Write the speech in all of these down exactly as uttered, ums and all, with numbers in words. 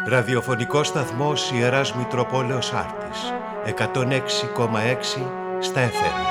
Ραδιοφωνικός σταθμός Ιεράς Μητροπόλεως Άρτης, εκατόν έξι κόμμα έξι στα εφ εμ.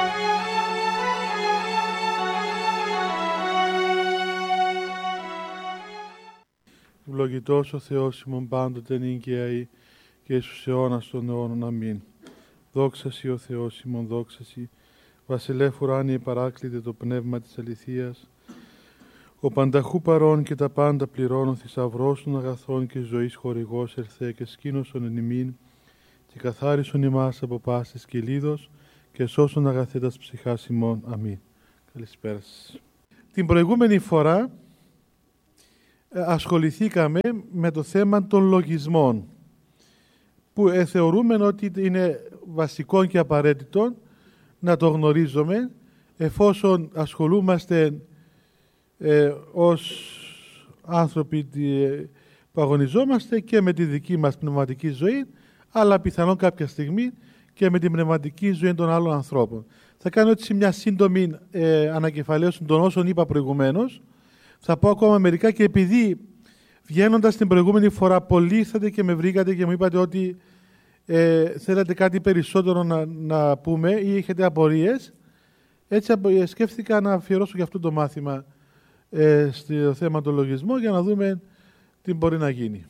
Ευλογητός ο Θεός ημών πάντοτε νίκαια και εις τους αιώνας των αιώνων. Αμήν. Δόξα σοι ο Θεός ημών, δόξα σοι, βασιλεύ ουράνιε παράκλητε το πνεύμα της αληθείας, ο πανταχού παρών και τα πάντα πληρώνω, θησαυρός των αγαθών και ζωής χορηγός ερθέ και σκήνωσον εν ημίν και καθάρισον ημάς από πάσης κυλίδος και σώσον αγαθέτας ψυχάς ημών. Αμήν. Καλησπέρα σας. Την προηγούμενη φορά ασχοληθήκαμε με το θέμα των λογισμών, που ε, θεωρούμε ότι είναι βασικό και απαραίτητο να το γνωρίζουμε εφόσον ασχολούμαστε ε, ως άνθρωποι ε, που αγωνιζόμαστε και με τη δική μας πνευματική ζωή, αλλά πιθανόν κάποια στιγμή και με την πνευματική ζωή των άλλων ανθρώπων. Θα κάνω έτσι μια σύντομη ε, ανακεφαλαίωση των όσων είπα προηγουμένως. Θα πω ακόμα μερικά και επειδή βγαίνοντας την προηγούμενη φορά πολλοί ήρθατε και με βρήκατε και μου είπατε ότι ε, θέλατε κάτι περισσότερο να, να πούμε ή είχατε απορίες, έτσι σκέφτηκα να αφιερώσω και αυτό το μάθημα ε, στο θέμα του λογισμού για να δούμε τι μπορεί να γίνει.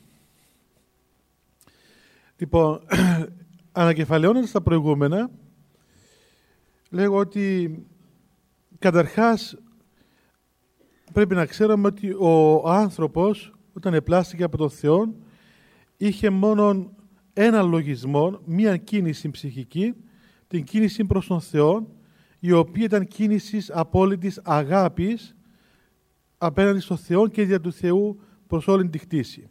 Λοιπόν, ανακεφαλαιώνοντας τα προηγούμενα, λέγω ότι καταρχάς πρέπει να ξέρουμε ότι ο άνθρωπος όταν επλάστηκε από τον Θεό είχε μόνο ένα λογισμό, μία κίνηση ψυχική, την κίνηση προς τον Θεό, η οποία ήταν κίνηση απόλυτης αγάπης απέναντι στον Θεό και δια του Θεού προς όλη τη κτήση.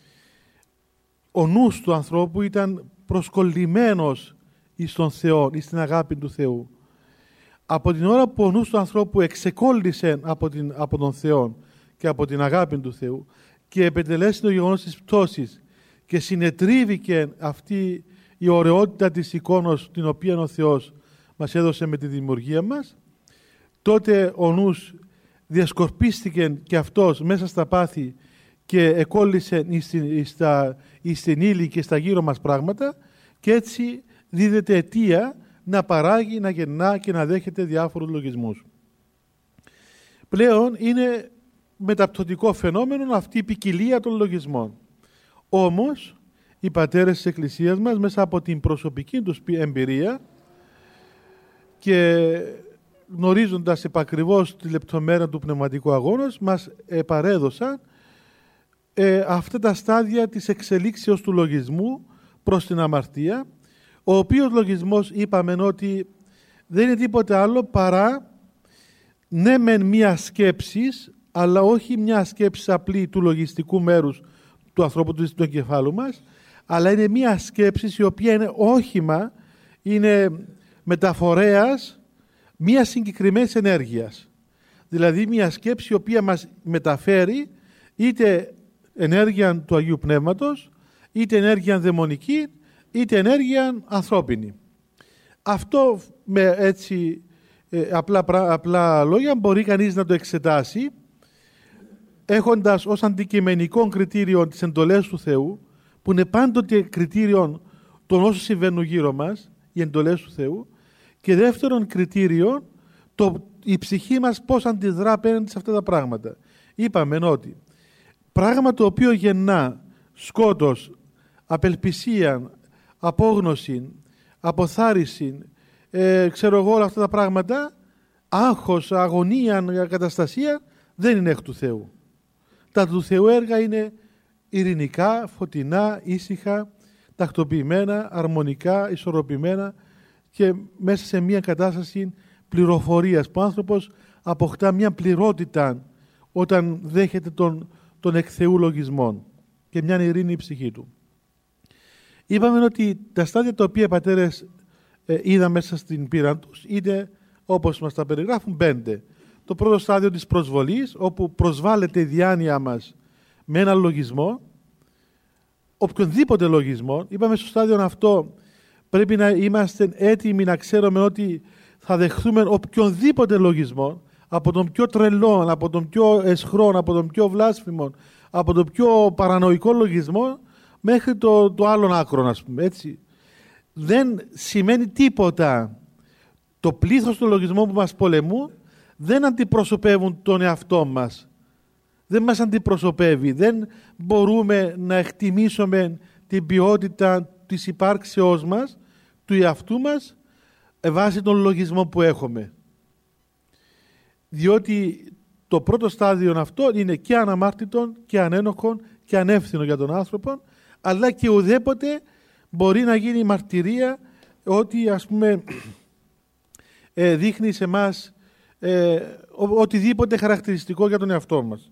Ο νους του ανθρώπου ήταν προσκολλημένος εις τον Θεό, εις την αγάπη του Θεού. Από την ώρα που ο νους του ανθρώπου εξεκόλλησε από, την, από τον Θεό και από την αγάπη του Θεού και επετελέσει το γεγονός της πτώσης και συνετρίβηκε αυτή η ωραιότητα της εικόνας την οποία ο Θεός μας έδωσε με τη δημιουργία μας, τότε ο νους διασκορπίστηκε και αυτός μέσα στα πάθη και εκόλλησε στην ύλη και στα γύρω μας πράγματα και έτσι δίδεται αιτία να παράγει, να γεννά και να δέχεται διάφορους λογισμούς. Πλέον είναι μεταπτωτικό φαινόμενο αυτή η ποικιλία των λογισμών. Όμως, οι πατέρες της Εκκλησίας μας, μέσα από την προσωπική τους εμπειρία και γνωρίζοντας επακριβώς τη λεπτομέρεια του πνευματικού αγώνος, μας παρέδωσαν ε, αυτά τα στάδια της εξελίξεως του λογισμού προς την αμαρτία, ο οποίος λογισμός είπαμε ότι δεν είναι τίποτε άλλο παρά ναι μεν μία σκέψη, αλλά όχι μια σκέψη απλή του λογιστικού μέρους του ανθρώπου του εγκεφάλου μας, αλλά είναι μία σκέψη η οποία είναι όχημα, είναι μεταφορέας μία συγκεκριμένης ενέργειας. Δηλαδή μία σκέψη η οποία μας μεταφέρει είτε ενέργεια του Αγίου Πνεύματος, είτε ενέργεια δαιμονική, είτε ενέργεια ανθρώπινη. Αυτό με έτσι ε, απλά, απλά λόγια μπορεί κανείς να το εξετάσει έχοντας ως αντικειμενικό κριτήριο τις εντολές του Θεού, που είναι πάντοτε κριτήριο των όσων συμβαίνουν γύρω μας, οι εντολές του Θεού, και δεύτερον κριτήριο το, η ψυχή μας πώς αντιδρά απέναντι σε αυτά τα πράγματα. Είπαμε ότι πράγμα το οποίο γεννά σκότος, απελπισία, απόγνωση, αποθάρρυνση, ε, ξέρω εγώ όλα αυτά τα πράγματα, άγχος, αγωνία, καταστασία, δεν είναι εκ του Θεού. Τα του Θεού έργα είναι ειρηνικά, φωτεινά, ήσυχα, τακτοποιημένα, αρμονικά, ισορροπημένα και μέσα σε μια κατάσταση πληροφορίας που ο άνθρωπος αποκτά μια πληρότητα όταν δέχεται τον, τον εκ Θεού λογισμό και μια ειρήνη η ψυχή του. Είπαμε ότι τα στάδια τα οποία οι πατέρες ε, είδαν μέσα στην πείρα τους είναι, όπως μας τα περιγράφουν, πέντε. Το πρώτο στάδιο της προσβολής, όπου προσβάλλεται η διάνοια μας με έναν λογισμό, οποιονδήποτε λογισμό. Είπαμε στο στάδιο αυτό πρέπει να είμαστε έτοιμοι να ξέρουμε ότι θα δεχθούμε οποιονδήποτε λογισμό, από τον πιο τρελό, από τον πιο εσχρό, από τον πιο βλάσφημο, από τον πιο παρανοϊκό λογισμό, μέχρι το, το άλλον άκρο, ας πούμε, έτσι. Δεν σημαίνει τίποτα. Το πλήθος των λογισμών που μας πολεμούν δεν αντιπροσωπεύουν τον εαυτό μας. Δεν μας αντιπροσωπεύει. Δεν μπορούμε να εκτιμήσουμε την ποιότητα της υπάρξεώς μας, του εαυτού μας, βάσει των λογισμών που έχουμε. Διότι το πρώτο στάδιο αυτό είναι και αναμάρτητον και ανένοχον και ανεύθυνο για τον άνθρωπο, αλλά και ουδέποτε μπορεί να γίνει μαρτυρία ότι, ας πούμε, ε, δείχνει σε εμάς ε, ο, οτιδήποτε χαρακτηριστικό για τον εαυτό μας.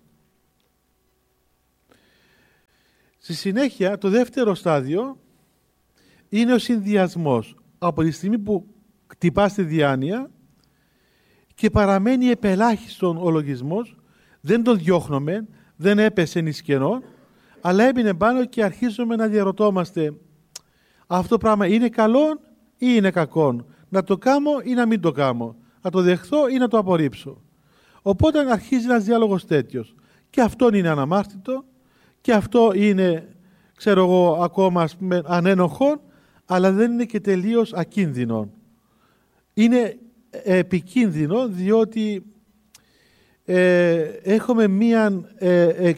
Στη συνέχεια, το δεύτερο στάδιο είναι ο συνδυασμός. Από τη στιγμή που χτυπάς τη διάνοια και παραμένει επελάχιστον ο λογισμός, δεν τον διώχνουμε, δεν έπεσε εις κενό, αλλά έμεινε πάνω και αρχίζουμε να διαρωτόμαστε, αυτό το πράγμα είναι καλό ή είναι κακό, να το κάνω ή να μην το κάνω, να το δεχθώ ή να το απορρίψω. Οπότε αρχίζει ένας διάλογος τέτοιος. Και αυτό είναι αναμάρτητο και αυτό είναι, ξέρω εγώ, ακόμα ας πούμε, ανένοχο, αλλά δεν είναι και τελείως ακίνδυνο. Είναι επικίνδυνο διότι ε, έχουμε μία ε, ε,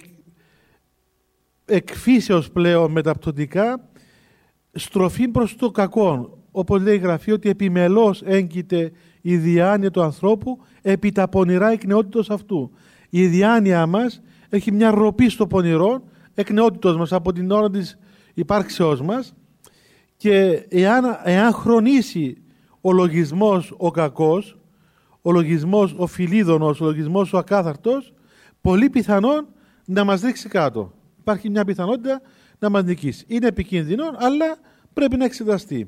εκφύσεως πλέον μεταπτωτικά στροφή προς το κακό. Όπως λέει η Γραφή, ότι επιμελώς έγκυται η διάνοια του ανθρώπου επί τα πονηρά εκνεότητος αυτού. Η διάνοια μας έχει μια ροπή στο πονηρό εκνεότητος μας από την ώρα της υπάρξεώς μας, και εάν, εάν χρονίσει ο λογισμός ο κακός, ο λογισμός ο φιλίδωνος, ο λογισμός ο ακάθαρτος, πολύ πιθανόν να μας ρίξει κάτω. Υπάρχει μια πιθανότητα να μας νικήσει. Είναι επικίνδυνο, αλλά πρέπει να εξεταστεί.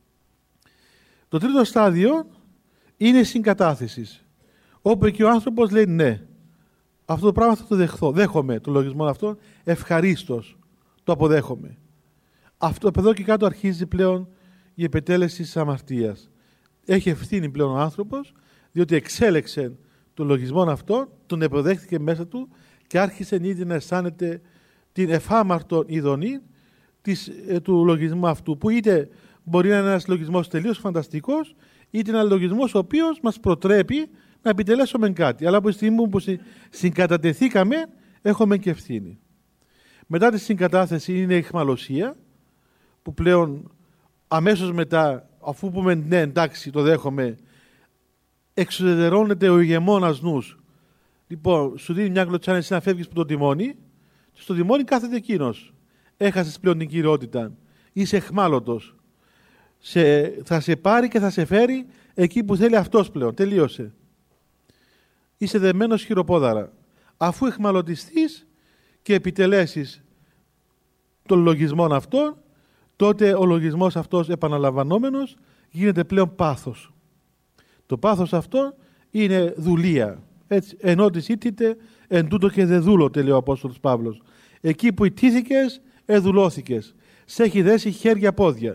Το τρίτο στάδιο είναι η συγκατάθεση, όπου και ο άνθρωπος λέει ναι, αυτό το πράγμα θα το δεχθώ, δέχομαι το λογισμό αυτό, ευχαρίστως το αποδέχομαι. Αυτό από εδώ και κάτω αρχίζει πλέον η επετέλεση της αμαρτίας. Έχει ευθύνη πλέον ο άνθρωπος, διότι εξέλεξε το λογισμό αυτό, τον αποδέχτηκε μέσα του και άρχισε ήδη να αισθάνεται την εφάμαρτον ειδονή της, ε, του λογισμού αυτού, που είτε μπορεί να είναι ένας λογισμός τελείως φανταστικός, είτε ένα λογισμός ο οποίος μας προτρέπει να επιτελέσουμε κάτι. Αλλά από τη στιγμή που συγκατατεθήκαμε, έχουμε και ευθύνη. Μετά τη συγκατάθεση είναι η αιχμαλωσία, που πλέον αμέσως μετά, αφού πούμε ναι, εντάξει, το δέχομαι, εξουδετερώνεται ο ηγεμόνας νους. Λοιπόν, σου δίνει μια γλωτσάνα εσύ να φεύγεις από το τιμόνι, και στο τιμόνι κάθεται εκείνος. Έχασες πλέον την κυριότητα. Είσαι αιχμάλωτος. Σε, θα σε πάρει και θα σε φέρει εκεί που θέλει αυτός πλέον. Τελείωσε. Είσαι δεμένος χειροπόδαρα. Αφού αιχμαλωτιστείς και επιτελέσεις τον λογισμό αυτόν, τότε ο λογισμός αυτός επαναλαμβανόμενος γίνεται πλέον πάθος. Το πάθος αυτό είναι δουλεία. Έτσι, ενώ της ήττητε εν τούτο και δε δούλωτε, λέει ο Απόστολος Παύλος. Εκεί που ηττήθηκες, εδουλώθηκες. Σε έχει δέσει χέρια πόδια.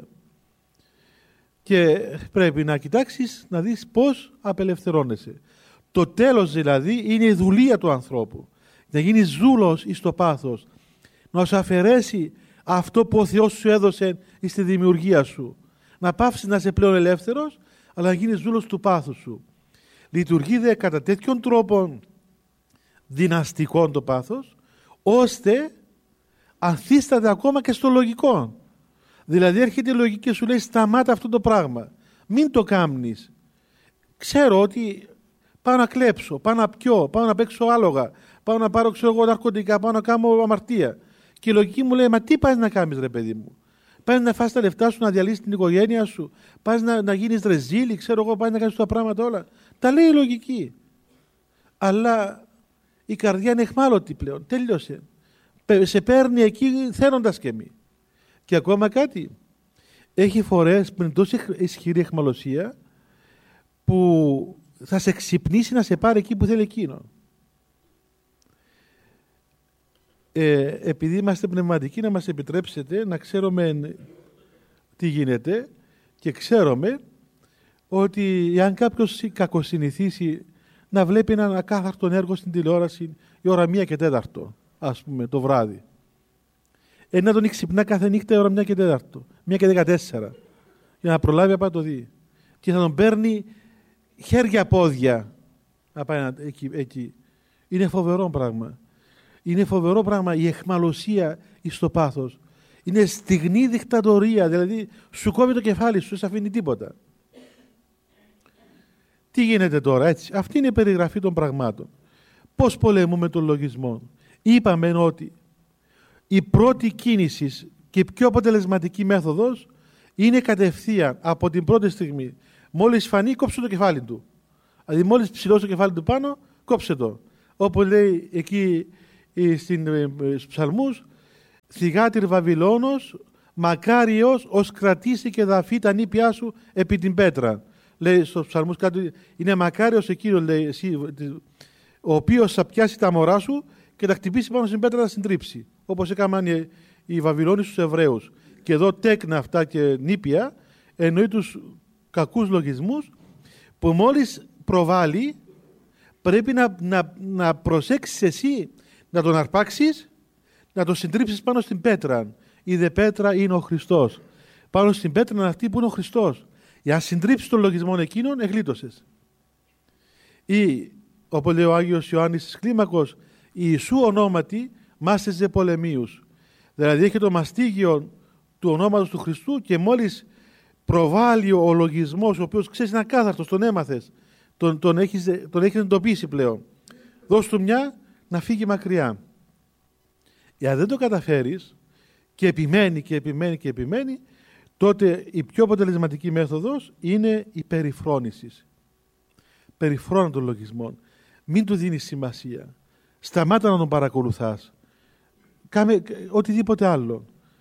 Και πρέπει να κοιτάξεις, να δεις πώς απελευθερώνεσαι. Το τέλος δηλαδή είναι η δουλεία του ανθρώπου. Να γίνεις δούλος εις το πάθος. Να σου αφαιρέσει αυτό που ο Θεός σου έδωσε στη δημιουργία σου. Να πάψεις να είσαι πλέον ελεύθερος, αλλά να γίνεις δούλος του πάθους σου. Λειτουργεί δε κατά τέτοιον τρόπο δυναστικό το πάθος, ώστε ανθίσταται ακόμα και στο λογικό. Δηλαδή έρχεται η λογική και σου λέει σταμάτα αυτό το πράγμα. Μην το κάμνεις. Ξέρω ότι πάω να κλέψω, πάω να πιω, πάω να παίξω άλογα, πάω να πάρω ξέρω εγώ ναρκωτικά, πάω να κάνω αμαρτία. Και η λογική μου λέει, μα τι πας να κάνεις ρε παιδί μου. Πας να φας τα λεφτά σου, να διαλύσεις την οικογένεια σου, πας να, να γίνεις ρεζίλη, ξέρω εγώ, πας να κάνεις τα πράγματα όλα. Τα λέει η λογική. Αλλά η καρδιά είναι αιχμάλωτη πλέον. Τέλειωσε. Σε παίρνει εκεί θέλοντας και μη. Και ακόμα κάτι. Έχει φορές που είναι τόσο ισχυρή αιχμαλωσία που θα σε ξυπνήσει να σε πάρει εκεί που θέλει εκείνο. Ε, επειδή είμαστε πνευματικοί, να μας επιτρέψετε να ξέρουμε τι γίνεται και ξέρουμε ότι αν κάποιος κακοσυνηθίσει να βλέπει έναν ακάθαρτο έργο στην τηλεόραση η ώρα μία και τέταρτο, ας πούμε, το βράδυ. ε, να τον ξυπνά κάθε νύχτα η ώρα μια και τέταρτο, μια και δεκατέσσερα, για να προλάβει να πάει το δει. Και θα τον παίρνει χέρια-πόδια να πάει εκεί, εκεί. Είναι φοβερό πράγμα. Είναι φοβερό πράγμα η αιχμαλωσία εις το πάθος. Είναι στιγνή δικτατορία, δηλαδή σου κόβει το κεφάλι σου, δεν αφήνει τίποτα. Τι γίνεται τώρα, έτσι. Αυτή είναι η περιγραφή των πραγμάτων. Πώς πολεμούμε τον λογισμό. Είπαμε ότι η πρώτη κίνηση και η πιο αποτελεσματική μέθοδος είναι κατευθείαν από την πρώτη στιγμή. Μόλις φανεί, κόψε το κεφάλι του. Δηλαδή, μόλις ψηλώσει το κεφάλι του πάνω, κόψε το. Όπως λέει εκεί στους ψαλμούς, θυγάτηρ Βαβυλώνος, μακάριος ως κρατήσει και δαφεί τα νήπια σου επί την πέτρα. Λέει στους ψαλμούς κάτω, είναι μακάριος εκείνος, λέει, εσύ, ο οποίος θα πιάσει τα μωρά σου και τα χτυπήσει πάνω στην πέτρα να συντρίψει. Όπως έκαναν οι, οι Βαβυλώνοι στους Εβραίους. Και εδώ τέκνα αυτά και νήπια εννοεί τους κακούς λογισμούς που μόλις προβάλλει πρέπει να, να, να προσέξεις εσύ να τον αρπάξεις, να τον συντρίψεις πάνω στην πέτρα. Η δε πέτρα είναι ο Χριστός. Πάνω στην πέτρα είναι αυτή που είναι ο Χριστός. Για να συντρίψεις τον λογισμό εκείνον, εγλίτωσες. Ή, όπως λέει ο Άγιος Ιωάννης της Κλίμακος, η Ιησού ονόματι μάστεζε πολεμίους. Δηλαδή έχει το μαστίγιο του ονόματος του Χριστού και μόλις προβάλλει ο λογισμός, ο οποίος ξέρεις είναι ακάθαρτος, τον έμαθες, τον, τον, έχεις, τον έχεις εντοπίσει πλέον. Δώσ' του μια να φύγει μακριά. Εάν δεν το καταφέρεις και επιμένει και επιμένει και επιμένει, τότε η πιο αποτελεσματική μέθοδος είναι η περιφρόνηση. Περιφρόνα των λογισμών. Μην του δίνεις σημασία. Σταμάτα να τον παρακολουθάς. Κάμε οτιδήποτε άλλο.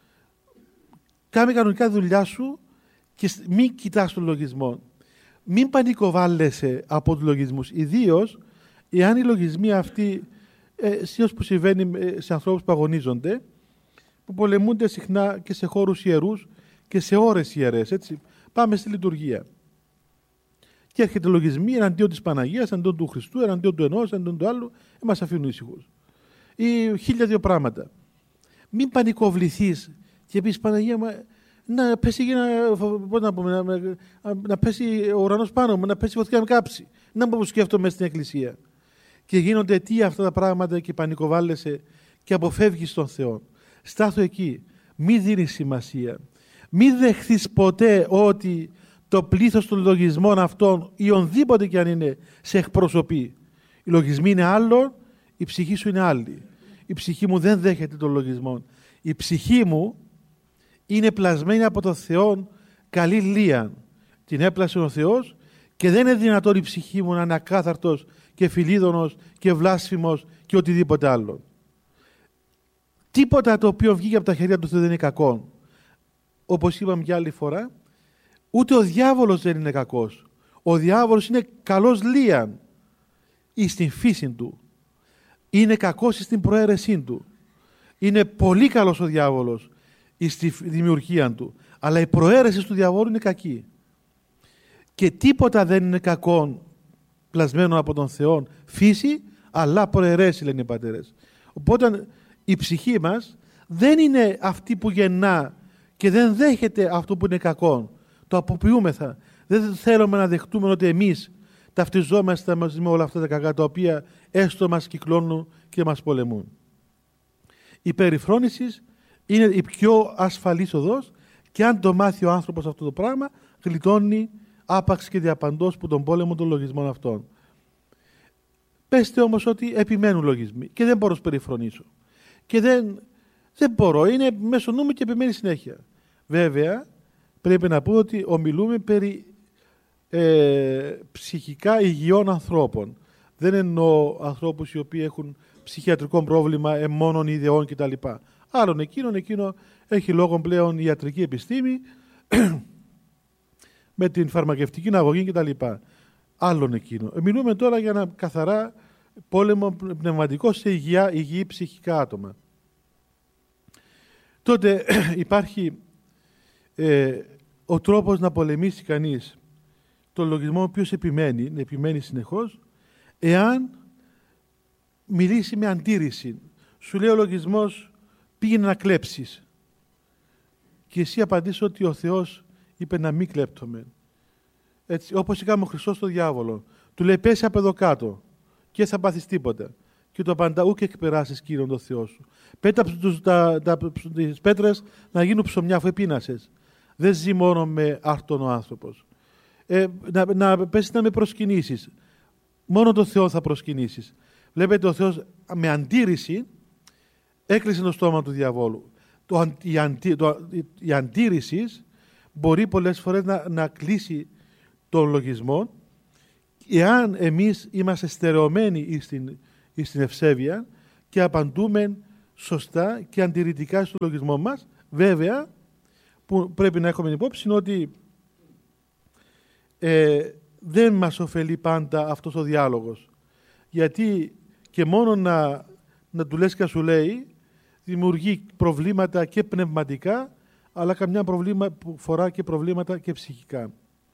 Κάμε κανονικά δουλειά σου και μην κοιτάς τον λογισμό. Μην πανικοβάλλεσαι από τους λογισμούς. Ιδίως εάν οι λογισμοί αυτοί, ε, συνήθως που συμβαίνει σε ανθρώπους που αγωνίζονται, που πολεμούνται συχνά και σε χώρους ιερούς και σε ώρες ιερές. Έτσι. Πάμε στη λειτουργία. Και έρχεται λογισμοί εναντίον της Παναγίας, εναντίον του Χριστού, εναντίον του ενός, εναντίον του άλλου, ε, μας αφήνουν ήσυχους. Ή χίλια δύο πράγματα. Μην πανικοβληθείς και πεις Παναγία μου, να πέσει, να, πώς να, πούμε, να, να, να πέσει ο ουρανός πάνω μου, να πέσει η φωτιά να με κάψει. Να μου σκέφτομαι μέσα στην εκκλησία. Και γίνονται αιτία αυτά τα πράγματα και πανικοβάλλεσαι και αποφεύγεις τον Θεό. Στάθω εκεί. Μη δίνεις σημασία. Μη δεχθείς ποτέ ότι το πλήθος των λογισμών αυτών ή ονδήποτε και αν είναι σε εκπροσωπεί. Οι λογισμοί είναι άλλο, η ψυχή σου είναι άλλη. Η ψυχή μου δεν δέχεται τον λογισμό. Η ψυχή μου είναι πλασμένη από τον Θεό καλή λία. Την έπλασε ο Θεός και δεν είναι δυνατόν η ψυχή μου να είναι ακάθαρτος και φιλίδωνος και βλάσφημος και οτιδήποτε άλλο. Τίποτα το οποίο βγήκε από τα χέρια του Θεού δεν είναι κακό. Όπως είπαμε για άλλη φορά, ούτε ο διάβολος δεν είναι κακός. Ο διάβολος είναι καλός λίαν ή στην φύση του. Είναι κακός στην προαίρεσή του. Είναι πολύ καλός ο διάβολος ή στη δημιουργία του. Αλλά η προαίρεση του διαβόλου είναι κακή. Και τίποτα δεν είναι κακό πλασμένο από τον Θεό φύση, αλλά προαιρέσει, λένε οι πατέρες. Οπότε η ψυχή μας δεν είναι αυτή που γεννά και δεν δέχεται αυτό που είναι κακό. Το αποποιούμεθα. Δεν θέλουμε να δεχτούμε ότι εμείς ταυτιζόμαστε μαζί με όλα αυτά τα κακά τα οποία έστω μας κυκλώνουν και μας πολεμούν. Η περιφρόνηση είναι η πιο ασφαλής οδός και αν το μάθει ο άνθρωπος αυτό το πράγμα γλιτώνει άπαξ και διαπαντός που τον πόλεμο των λογισμών αυτών. Πέστε όμως ότι επιμένουν λογισμοί και δεν μπορώ να περιφρονήσω. Και δεν, δεν μπορώ, είναι μέσω νου μου και επιμένει συνέχεια. Βέβαια, πρέπει να πω ότι ομιλούμε περί ε, ψυχικά υγιών ανθρώπων. Δεν εννοώ ανθρώπους οι οποίοι έχουν ψυχιατρικό πρόβλημα αιμώνων ιδεών κτλ. Άλλον εκείνον, εκείνο έχει λόγω πλέον η ιατρική επιστήμη με την φαρμακευτική αγωγή κτλ. Άλλον εκείνο. Μιλούμε τώρα για ένα καθαρά πόλεμο πνευματικό σε υγεία, υγιή ψυχικά άτομα. Τότε υπάρχει ε, ο τρόπος να πολεμήσει κανείς τον λογισμό ο οποίος επιμένει, επιμένει συνεχώς, εάν μιλήσει με αντίρρηση. Σου λέει ο λογισμός πήγαινε να κλέψεις. Και εσύ απαντήσεις ότι ο Θεός είπε να μην κλέπτομεν. Έτσι, όπως έκανε ο Χριστός στο διάβολο. Του λέει πέσει από εδώ κάτω και θα πάθεις τίποτα. Και του απαντά ούκ εκπεράσεις Κύριον τον Θεό σου. Πέτα τα, τα, τις πέτρες να γίνουν ψωμιά αφού επίνασες. Δεν ζει μόνο με άρτον ο άνθρωπος. Ε, να, να πέσεις να με προσκυνήσεις. Μόνο τον Θεό θα προσκυνήσεις. Βλέπετε ο Θεός με αντίρρηση έκλεισε το στόμα του διαβόλου. Το, η, αντι, το, η αντίρρηση μπορεί πολλές φορές να, να κλείσει τον λογισμό εάν εμείς είμαστε στερεωμένοι στην, στην ευσέβεια και απαντούμε σωστά και αντιρρητικά στο λογισμό μας. Βέβαια, που πρέπει να έχουμε υπόψη είναι ότι ε, δεν μας ωφελεί πάντα αυτός ο διάλογος. Γιατί και μόνο να, να του λες και σου λέει δημιουργεί προβλήματα και πνευματικά, αλλά καμιά προβλήμα που φορά και προβλήματα και ψυχικά.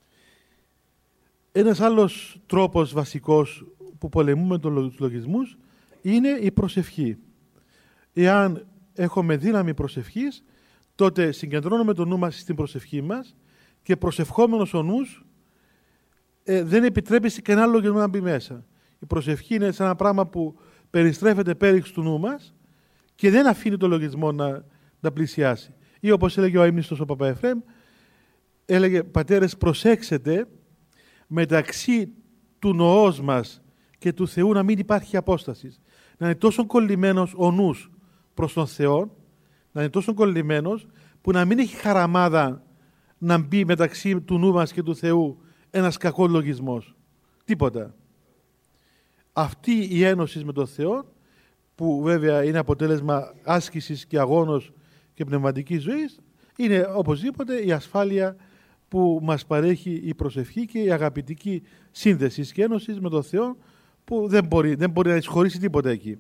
Ένας άλλος τρόπος βασικός που πολεμούμε τους λογισμούς είναι η προσευχή. Εάν έχουμε δύναμη προσευχής, τότε συγκεντρώνουμε το νου μας στην προσευχή μας και προσευχόμενος ο νους ε, δεν επιτρέπει σε κανένα λογισμό να μπει μέσα. Η προσευχή είναι σαν ένα πράγμα που περιστρέφεται πέριξ του νου μας και δεν αφήνει το λογισμό να, να πλησιάσει. Ή όπως έλεγε ο αείμνηστος ο Παπα Εφραίμ, έλεγε πατέρες προσέξετε μεταξύ του νοός μας και του Θεού να μην υπάρχει απόσταση. Να είναι τόσο κολλημένος ο νους προς τον Θεό, να είναι τόσο κολλημένος που να μην έχει χαραμάδα να μπει μεταξύ του νου μας και του Θεού ένας κακός λογισμός. Τίποτα. Αυτή η ένωση με τον Θεό, που βέβαια είναι αποτέλεσμα άσκησης και αγώνος και πνευματικής ζωής, είναι οπωσδήποτε η ασφάλεια που μας παρέχει η προσευχή και η αγαπητική σύνδεση και ένωση με τον Θεό, που δεν μπορεί, δεν μπορεί να εισχωρήσει τίποτα εκεί.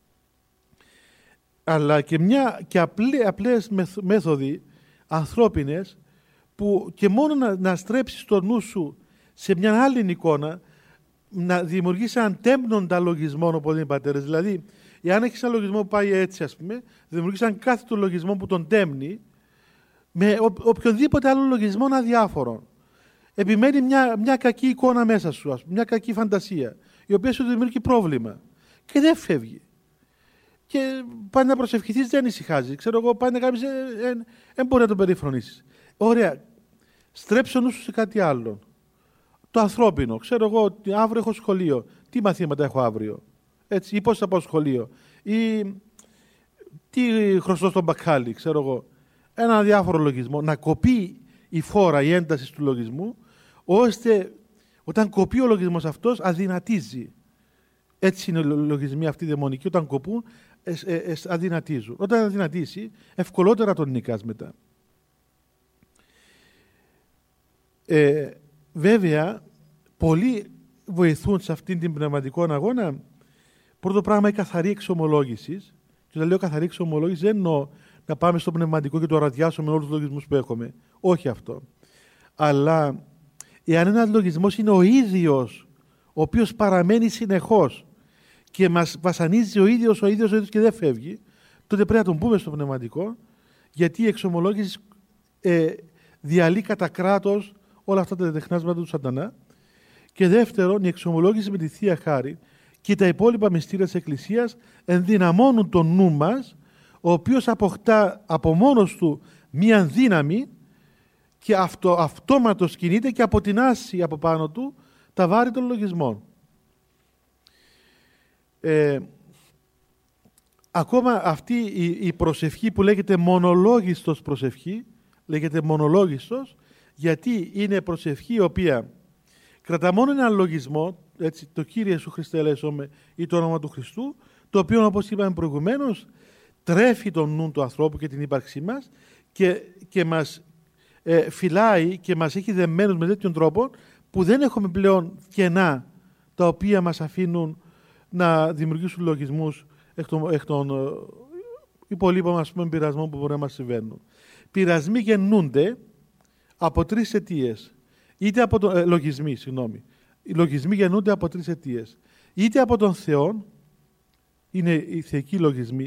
Αλλά και, μια, και απλέ, απλές μέθοδοι ανθρώπινες που και μόνο να, να στρέψεις το νου σου σε μια άλλη εικόνα, να δημιουργήσει έναν τέμπνοντα λογισμό, όπως λένε οι πατέρες. Δηλαδή, εάν έχεις ένα λογισμό που πάει έτσι, ας πούμε, δημιουργείς έναν κάθετο λογισμό που τον τέμνει, με ο, οποιοδήποτε άλλο λογισμό αδιάφορο. Επιμένει μια, μια κακή εικόνα μέσα σου, ας πούμε, μια κακή φαντασία, η οποία σου δημιουργεί πρόβλημα. Και δεν φεύγει. Και πάει να προσευχηθείς, δεν ησυχάζει. Ξέρω εγώ, πάει να κάνεις, δεν ε, ε, μπορεί να τον περιφρονήσεις. Ωραία. Στρέψε ο νου σου σε κάτι άλλο. Το ανθρώπινο. Ξέρω εγώ ότι αύριο έχω σχολείο. Τι μαθήματα έχω αύριο. Έτσι, ή πώς θα πάω σχολείο. Ή τι χρωστώ στον μπακάλι, ξέρω εγώ. Ένα διάφορο λογισμό. Να κοπεί η φόρα, η ένταση του λογισμού, ώστε όταν κοπεί ο λογισμός αυτός, αδυνατίζει. Έτσι είναι οι λογισμοί αυτοί οι δαιμονικοί. Όταν κοπούν, εσ, εσ, αδυνατίζουν. Όταν αδυνατίσει, ευκολότερα τον νικάς μετά. Ε, βέβαια, πολλοί βοηθούν σε αυτήν την πνευματικό αγώνα. Πρώτο πράγμα, η καθαρή εξομολόγηση. Και όταν λέω καθαρή εξομολόγηση, δεν εννοώ να πάμε στο πνευματικό και το ραδιάσουμε όλους τους λογισμούς που έχουμε. Όχι αυτό. Αλλά εάν ένας λογισμός είναι ο ίδιος, ο οποίος παραμένει συνεχώς και μας βασανίζει ο ίδιος, ο ίδιος, ο ίδιος και δεν φεύγει, τότε πρέπει να τον πούμε στο πνευματικό, γιατί η εξομολόγηση ε, διαλύει κατά κράτος όλα αυτά τα τεχνάσματα του σατανά. Και δεύτερον, η εξομολόγηση με τη Θεία Χάρη και τα υπόλοιπα μυστήρια της Εκκλησίας ενδυναμώνουν τον νου μας, ο οποίος αποκτά από μόνος του μία δύναμη και αυτο, αυτόματος κινείται και αποτινάσει από πάνω του τα βάρη των λογισμών. Ε, ακόμα αυτή η, η προσευχή που λέγεται μονολόγιστος προσευχή, λέγεται μονολόγιστος, γιατί είναι προσευχή η οποία κρατά μόνο έναν λογισμό, έτσι, το Κύριε Ιησού Χριστέ ελέησομαι ή το όνομα του Χριστού, το οποίο, όπως είπαμε προηγουμένως, τρέφει τον νου του ανθρώπου και την ύπαρξή μας και, και μας ε, φυλάει και μας έχει δεμένους με τέτοιον τρόπο που δεν έχουμε πλέον κενά τα οποία μας αφήνουν να δημιουργήσουν λογισμούς εκ των, εκ των ε, υπολείπων, ας πούμε, πειρασμών που μπορεί να μας συμβαίνουν. Πειρασμοί γεννούνται από τρεις αιτίες. Είτε από τον, ε, λογισμοί, συγγνώμη. Οι λογισμοί γεννούνται από τρεις αιτίες. Είτε από τον Θεό, είναι οι θεϊκοί λογισμοί,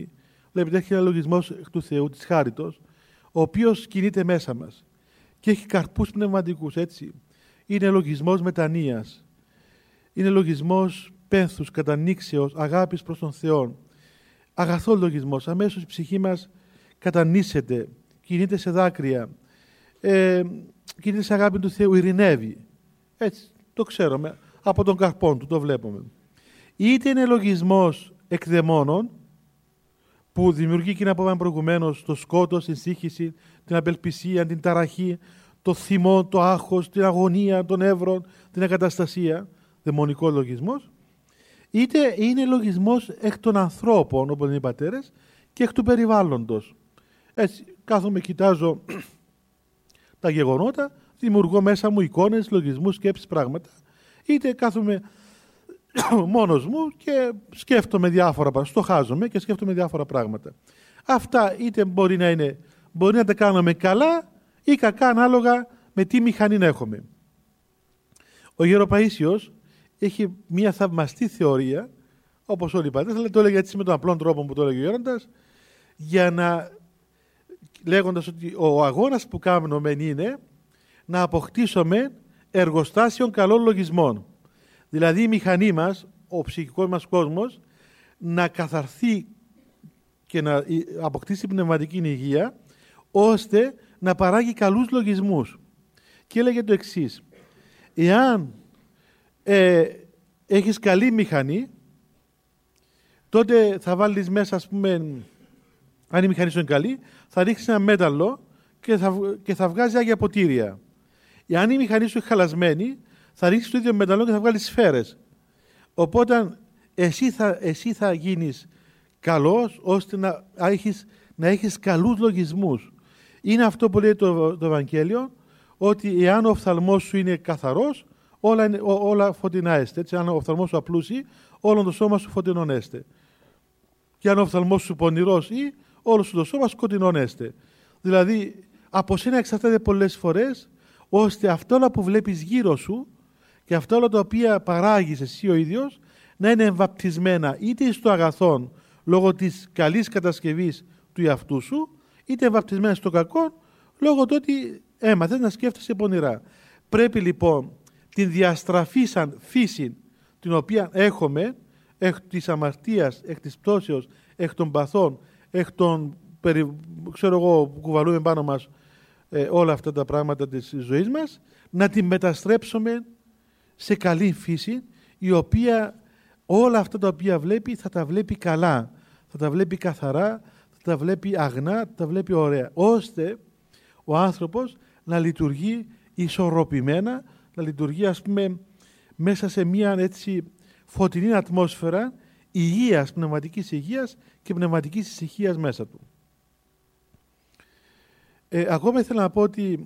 Βλέπετε, έχει ένα λογισμός εκ του Θεού, της χάριτος, ο οποίος κινείται μέσα μας και έχει καρπούς πνευματικούς, έτσι. Είναι λογισμός μετανοίας. Είναι λογισμός πένθους, κατανήξεως, αγάπης προς τον Θεό. Αγαθός λογισμός. Αμέσως η ψυχή μας κατανύσσεται, κινείται σε δάκρυα, ε, κινείται σε αγάπη του Θεού, ειρηνεύει. Έτσι, το ξέρουμε. Από τον καρπόν του το βλέπουμε. Είτε είναι λογισμός εκδαιμόνων, που δημιουργεί εκείνα που είπαμε προηγουμένως, το σκότος, την σύγχυση, την απελπισία, την ταραχή, το θυμό, το άγχος, την αγωνία, τον εύρο, την εγκαταστασία, δαιμονικό λογισμός, είτε είναι λογισμός εκ των ανθρώπων, όπως είναι οι πατέρες, και εκ του περιβάλλοντος. Έτσι, κάθομαι, κοιτάζω τα γεγονότα, δημιουργώ μέσα μου εικόνες, λογισμούς, σκέψεις, πράγματα, είτε κάθομαι μόνος μου και σκέφτομαι διάφορα πράγματα, στοχάζομαι και σκέφτομαι διάφορα πράγματα. Αυτά είτε μπορεί να είναι, μπορεί να τα κάνουμε καλά ή κακά ανάλογα με τι μηχανή έχουμε. Ο Γεροπαΐσιος έχει μια θαυμαστή θεωρία, όπως όλοι οι πατέρες, αλλά το έλεγε έτσι με τον απλό τρόπο που το έλεγε ο Γέροντας, για να, λέγοντας ότι ο αγώνας που κάνουμε είναι να αποκτήσουμε εργοστάσιων καλών λογισμών. Δηλαδή η μηχανή μας, ο ψυχικός μας κόσμος, να καθαρθεί και να αποκτήσει πνευματική υγεία, ώστε να παράγει καλούς λογισμούς. Και έλεγε το εξής: εάν ε, έχεις καλή μηχανή, τότε θα βάλεις μέσα, ας πούμε, αν η μηχανή σου είναι καλή, θα ρίξεις ένα μέταλλο και θα, και θα βγάζει άγια ποτήρια. Εάν η μηχανή σου είναι χαλασμένη, θα ρίξεις το ίδιο μεταλλό και θα βγάλεις σφαίρες. Οπότε εσύ θα, εσύ θα γίνεις καλός, ώστε να έχεις, να έχεις καλούς λογισμούς. Είναι αυτό που λέει το, το Ευαγγέλιο, ότι εάν ο οφθαλμός σου είναι καθαρός, όλα, είναι, ό, όλα φωτεινά έστε. Έτσι, αν ο οφθαλμός σου απλούσι, όλο το σώμα σου φωτεινόν έστε. Και αν ο οφθαλμός σου πονηρός ή, όλο σου το σώμα σκοτεινόν έστε. Δηλαδή, από σένα εξαρτάται πολλές φορές, ώστε αυτά όλα που βλέπεις γύρω σου και αυτά όλα τα οποία παράγεις εσύ ο ίδιος, να είναι εμβαπτισμένα είτε στο αγαθόν λόγω της καλής κατασκευής του εαυτού σου, είτε εμβαπτισμένα στο κακό λόγω του ότι έμαθες να σκέφτεσαι πονηρά. Πρέπει λοιπόν την διαστραφή σαν φύση την οποία έχουμε, εκ της αμαρτίας, εκ της πτώσεως, εκ των παθών, εκ των, ξέρω εγώ, που κουβαλούμε πάνω μας ε, όλα αυτά τα πράγματα της ζωής μας, να την μεταστρέψουμε σε καλή φύση, η οποία όλα αυτά τα οποία βλέπει θα τα βλέπει καλά, θα τα βλέπει καθαρά, θα τα βλέπει αγνά, θα τα βλέπει ωραία, ώστε ο άνθρωπος να λειτουργεί ισορροπημένα, να λειτουργεί, ας πούμε, μέσα σε μια έτσι φωτεινή ατμόσφαιρα υγείας, πνευματικής υγείας και πνευματικής ησυχίας μέσα του. Ε, ακόμα ήθελα να πω ότι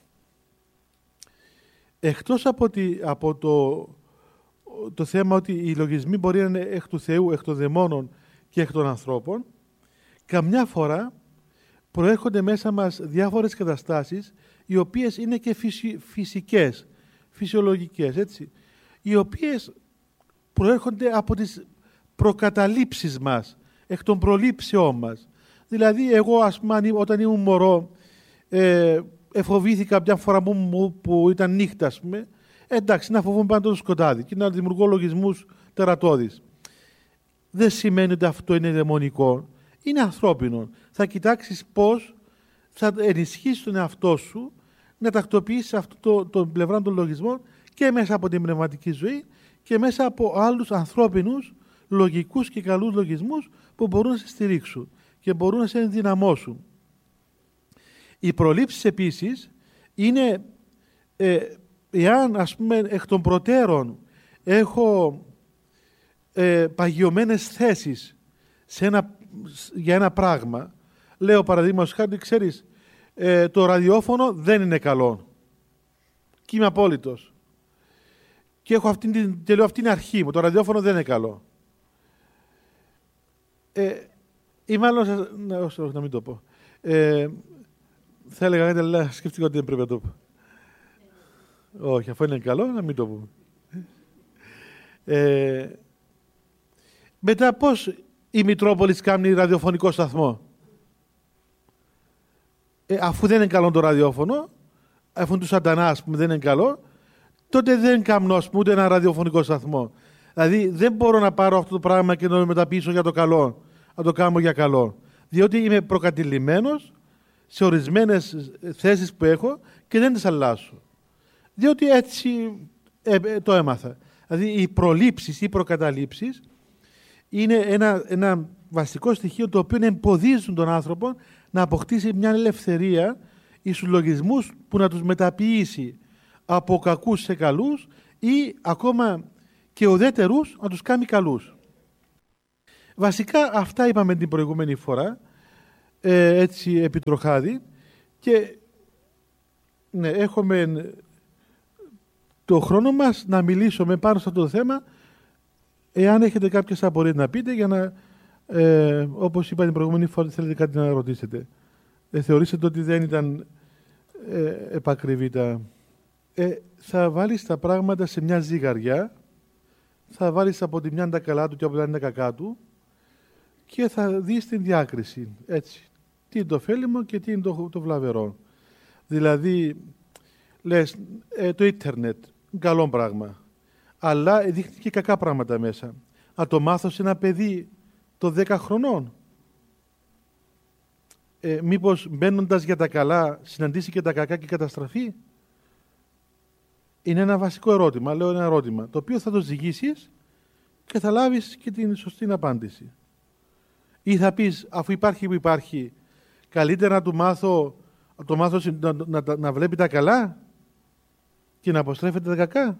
εκτός από, τη, από το, το θέμα ότι οι λογισμοί μπορεί να είναι εκ του Θεού, εκ των δαιμόνων και εκ των ανθρώπων, καμιά φορά προέρχονται μέσα μας διάφορες καταστάσεις οι οποίες είναι και φυσι, φυσικές, φυσιολογικές, έτσι, οι οποίες προέρχονται από τις προκαταλήψεις μας, εκ των προλήψεών μας. Δηλαδή, εγώ, ας πούμε, όταν ήμουν μωρό, ε, εφοβήθηκα μια φορά που, που ήταν νύχτα, ας πούμε, ε, εντάξει, να φοβούμαι πάντα το σκοτάδι και να δημιουργώ λογισμούς τερατώδεις. Δεν σημαίνει ότι αυτό είναι δαιμονικό, είναι ανθρώπινο. Θα κοιτάξεις πώς θα ενισχύσεις τον εαυτό σου να τακτοποιήσεις αυτό το, το πλευρά των λογισμών και μέσα από την πνευματική ζωή και μέσα από άλλους ανθρώπινους, λογικούς και καλούς λογισμούς που μπορούν να σε στηρίξουν και μπορούν να σε ενδυναμώσουν. Οι προλήψεις επίσης είναι, ε, εάν, ας πούμε, εκ των προτέρων έχω ε, παγιωμένες θέσεις σε ένα, για ένα πράγμα, λέω παραδείγματος χάρη, ξέρεις, ε, το ραδιόφωνο δεν είναι καλό και είμαι απόλυτος και, έχω αυτή την, και λέω αυτή είναι αρχή μου, το ραδιόφωνο δεν είναι καλό. Ε, ή μάλλον, ναι, όχι, να μην το πω. Ε, θα έλεγα κάτι, αλλά σκέφτηκα ότι δεν πρέπει να το πω. Όχι, αφού είναι καλό, να μην το πούμε. Ε, μετά πώς η Μητρόπολης κάνει ραδιοφωνικό σταθμό? Ε, αφού δεν είναι καλό το ραδιόφωνο, αφού του σατανά, ας πούμε, δεν είναι καλό, τότε δεν κάνω, ας πούμε, ούτε ένα ραδιοφωνικό σταθμό. Δηλαδή δεν μπορώ να πάρω αυτό το πράγμα και να το μεταπίσω για το καλό, να το κάνω για καλό. Διότι είμαι προκατηλημένος σε ορισμένες θέσεις που έχω και δεν τις αλλάζω. Διότι έτσι ε, ε, το έμαθα. Δηλαδή οι προλήψεις ή οι προκαταλήψεις είναι ένα, ένα βασικό στοιχείο το οποίο εμποδίζουν τον άνθρωπο να αποκτήσει μια ελευθερία εις τους λογισμούς που να τους μεταποιήσει από κακούς σε καλούς ή ακόμα και ουδέτερους να τους κάνει καλούς. Βασικά αυτά είπαμε την προηγούμενη φορά, ε, έτσι επιτροχάδι, και ναι, έχουμε το χρόνο μας να μιλήσουμε πάνω σε αυτό το θέμα, εάν έχετε κάποιες απορίες να πείτε, για να, ε, όπως είπα την προηγούμενη φορά, θέλετε κάτι να ρωτήσετε. Ε, θεωρήσετε ότι δεν ήταν ε, επακριβή τα... Ε, θα βάλεις τα πράγματα σε μια ζυγαριά, θα βάλεις από τη μια τα καλά του και από την άλλη τα κακά του και θα δεις την διάκριση, έτσι. Τι είναι το ωφέλιμο και τι είναι το, το βλαβερό. Δηλαδή, λες, ε, το ίντερνετ, καλό πράγμα, αλλά δείχνει και κακά πράγματα μέσα. Να το μάθω σε ένα παιδί των δέκα χρονών. Ε, μήπως μπαίνοντας για τα καλά συναντήσει και τα κακά και καταστραφεί? Είναι ένα βασικό ερώτημα, λέω ένα ερώτημα, το οποίο θα το ζυγίσεις και θα λάβεις και την σωστή απάντηση. Ή θα πεις, αφού υπάρχει που υπάρχει, καλύτερα να του μάθω, να, το μάθω να, να, να βλέπει τα καλά και να αποστρέφεται τα κακά.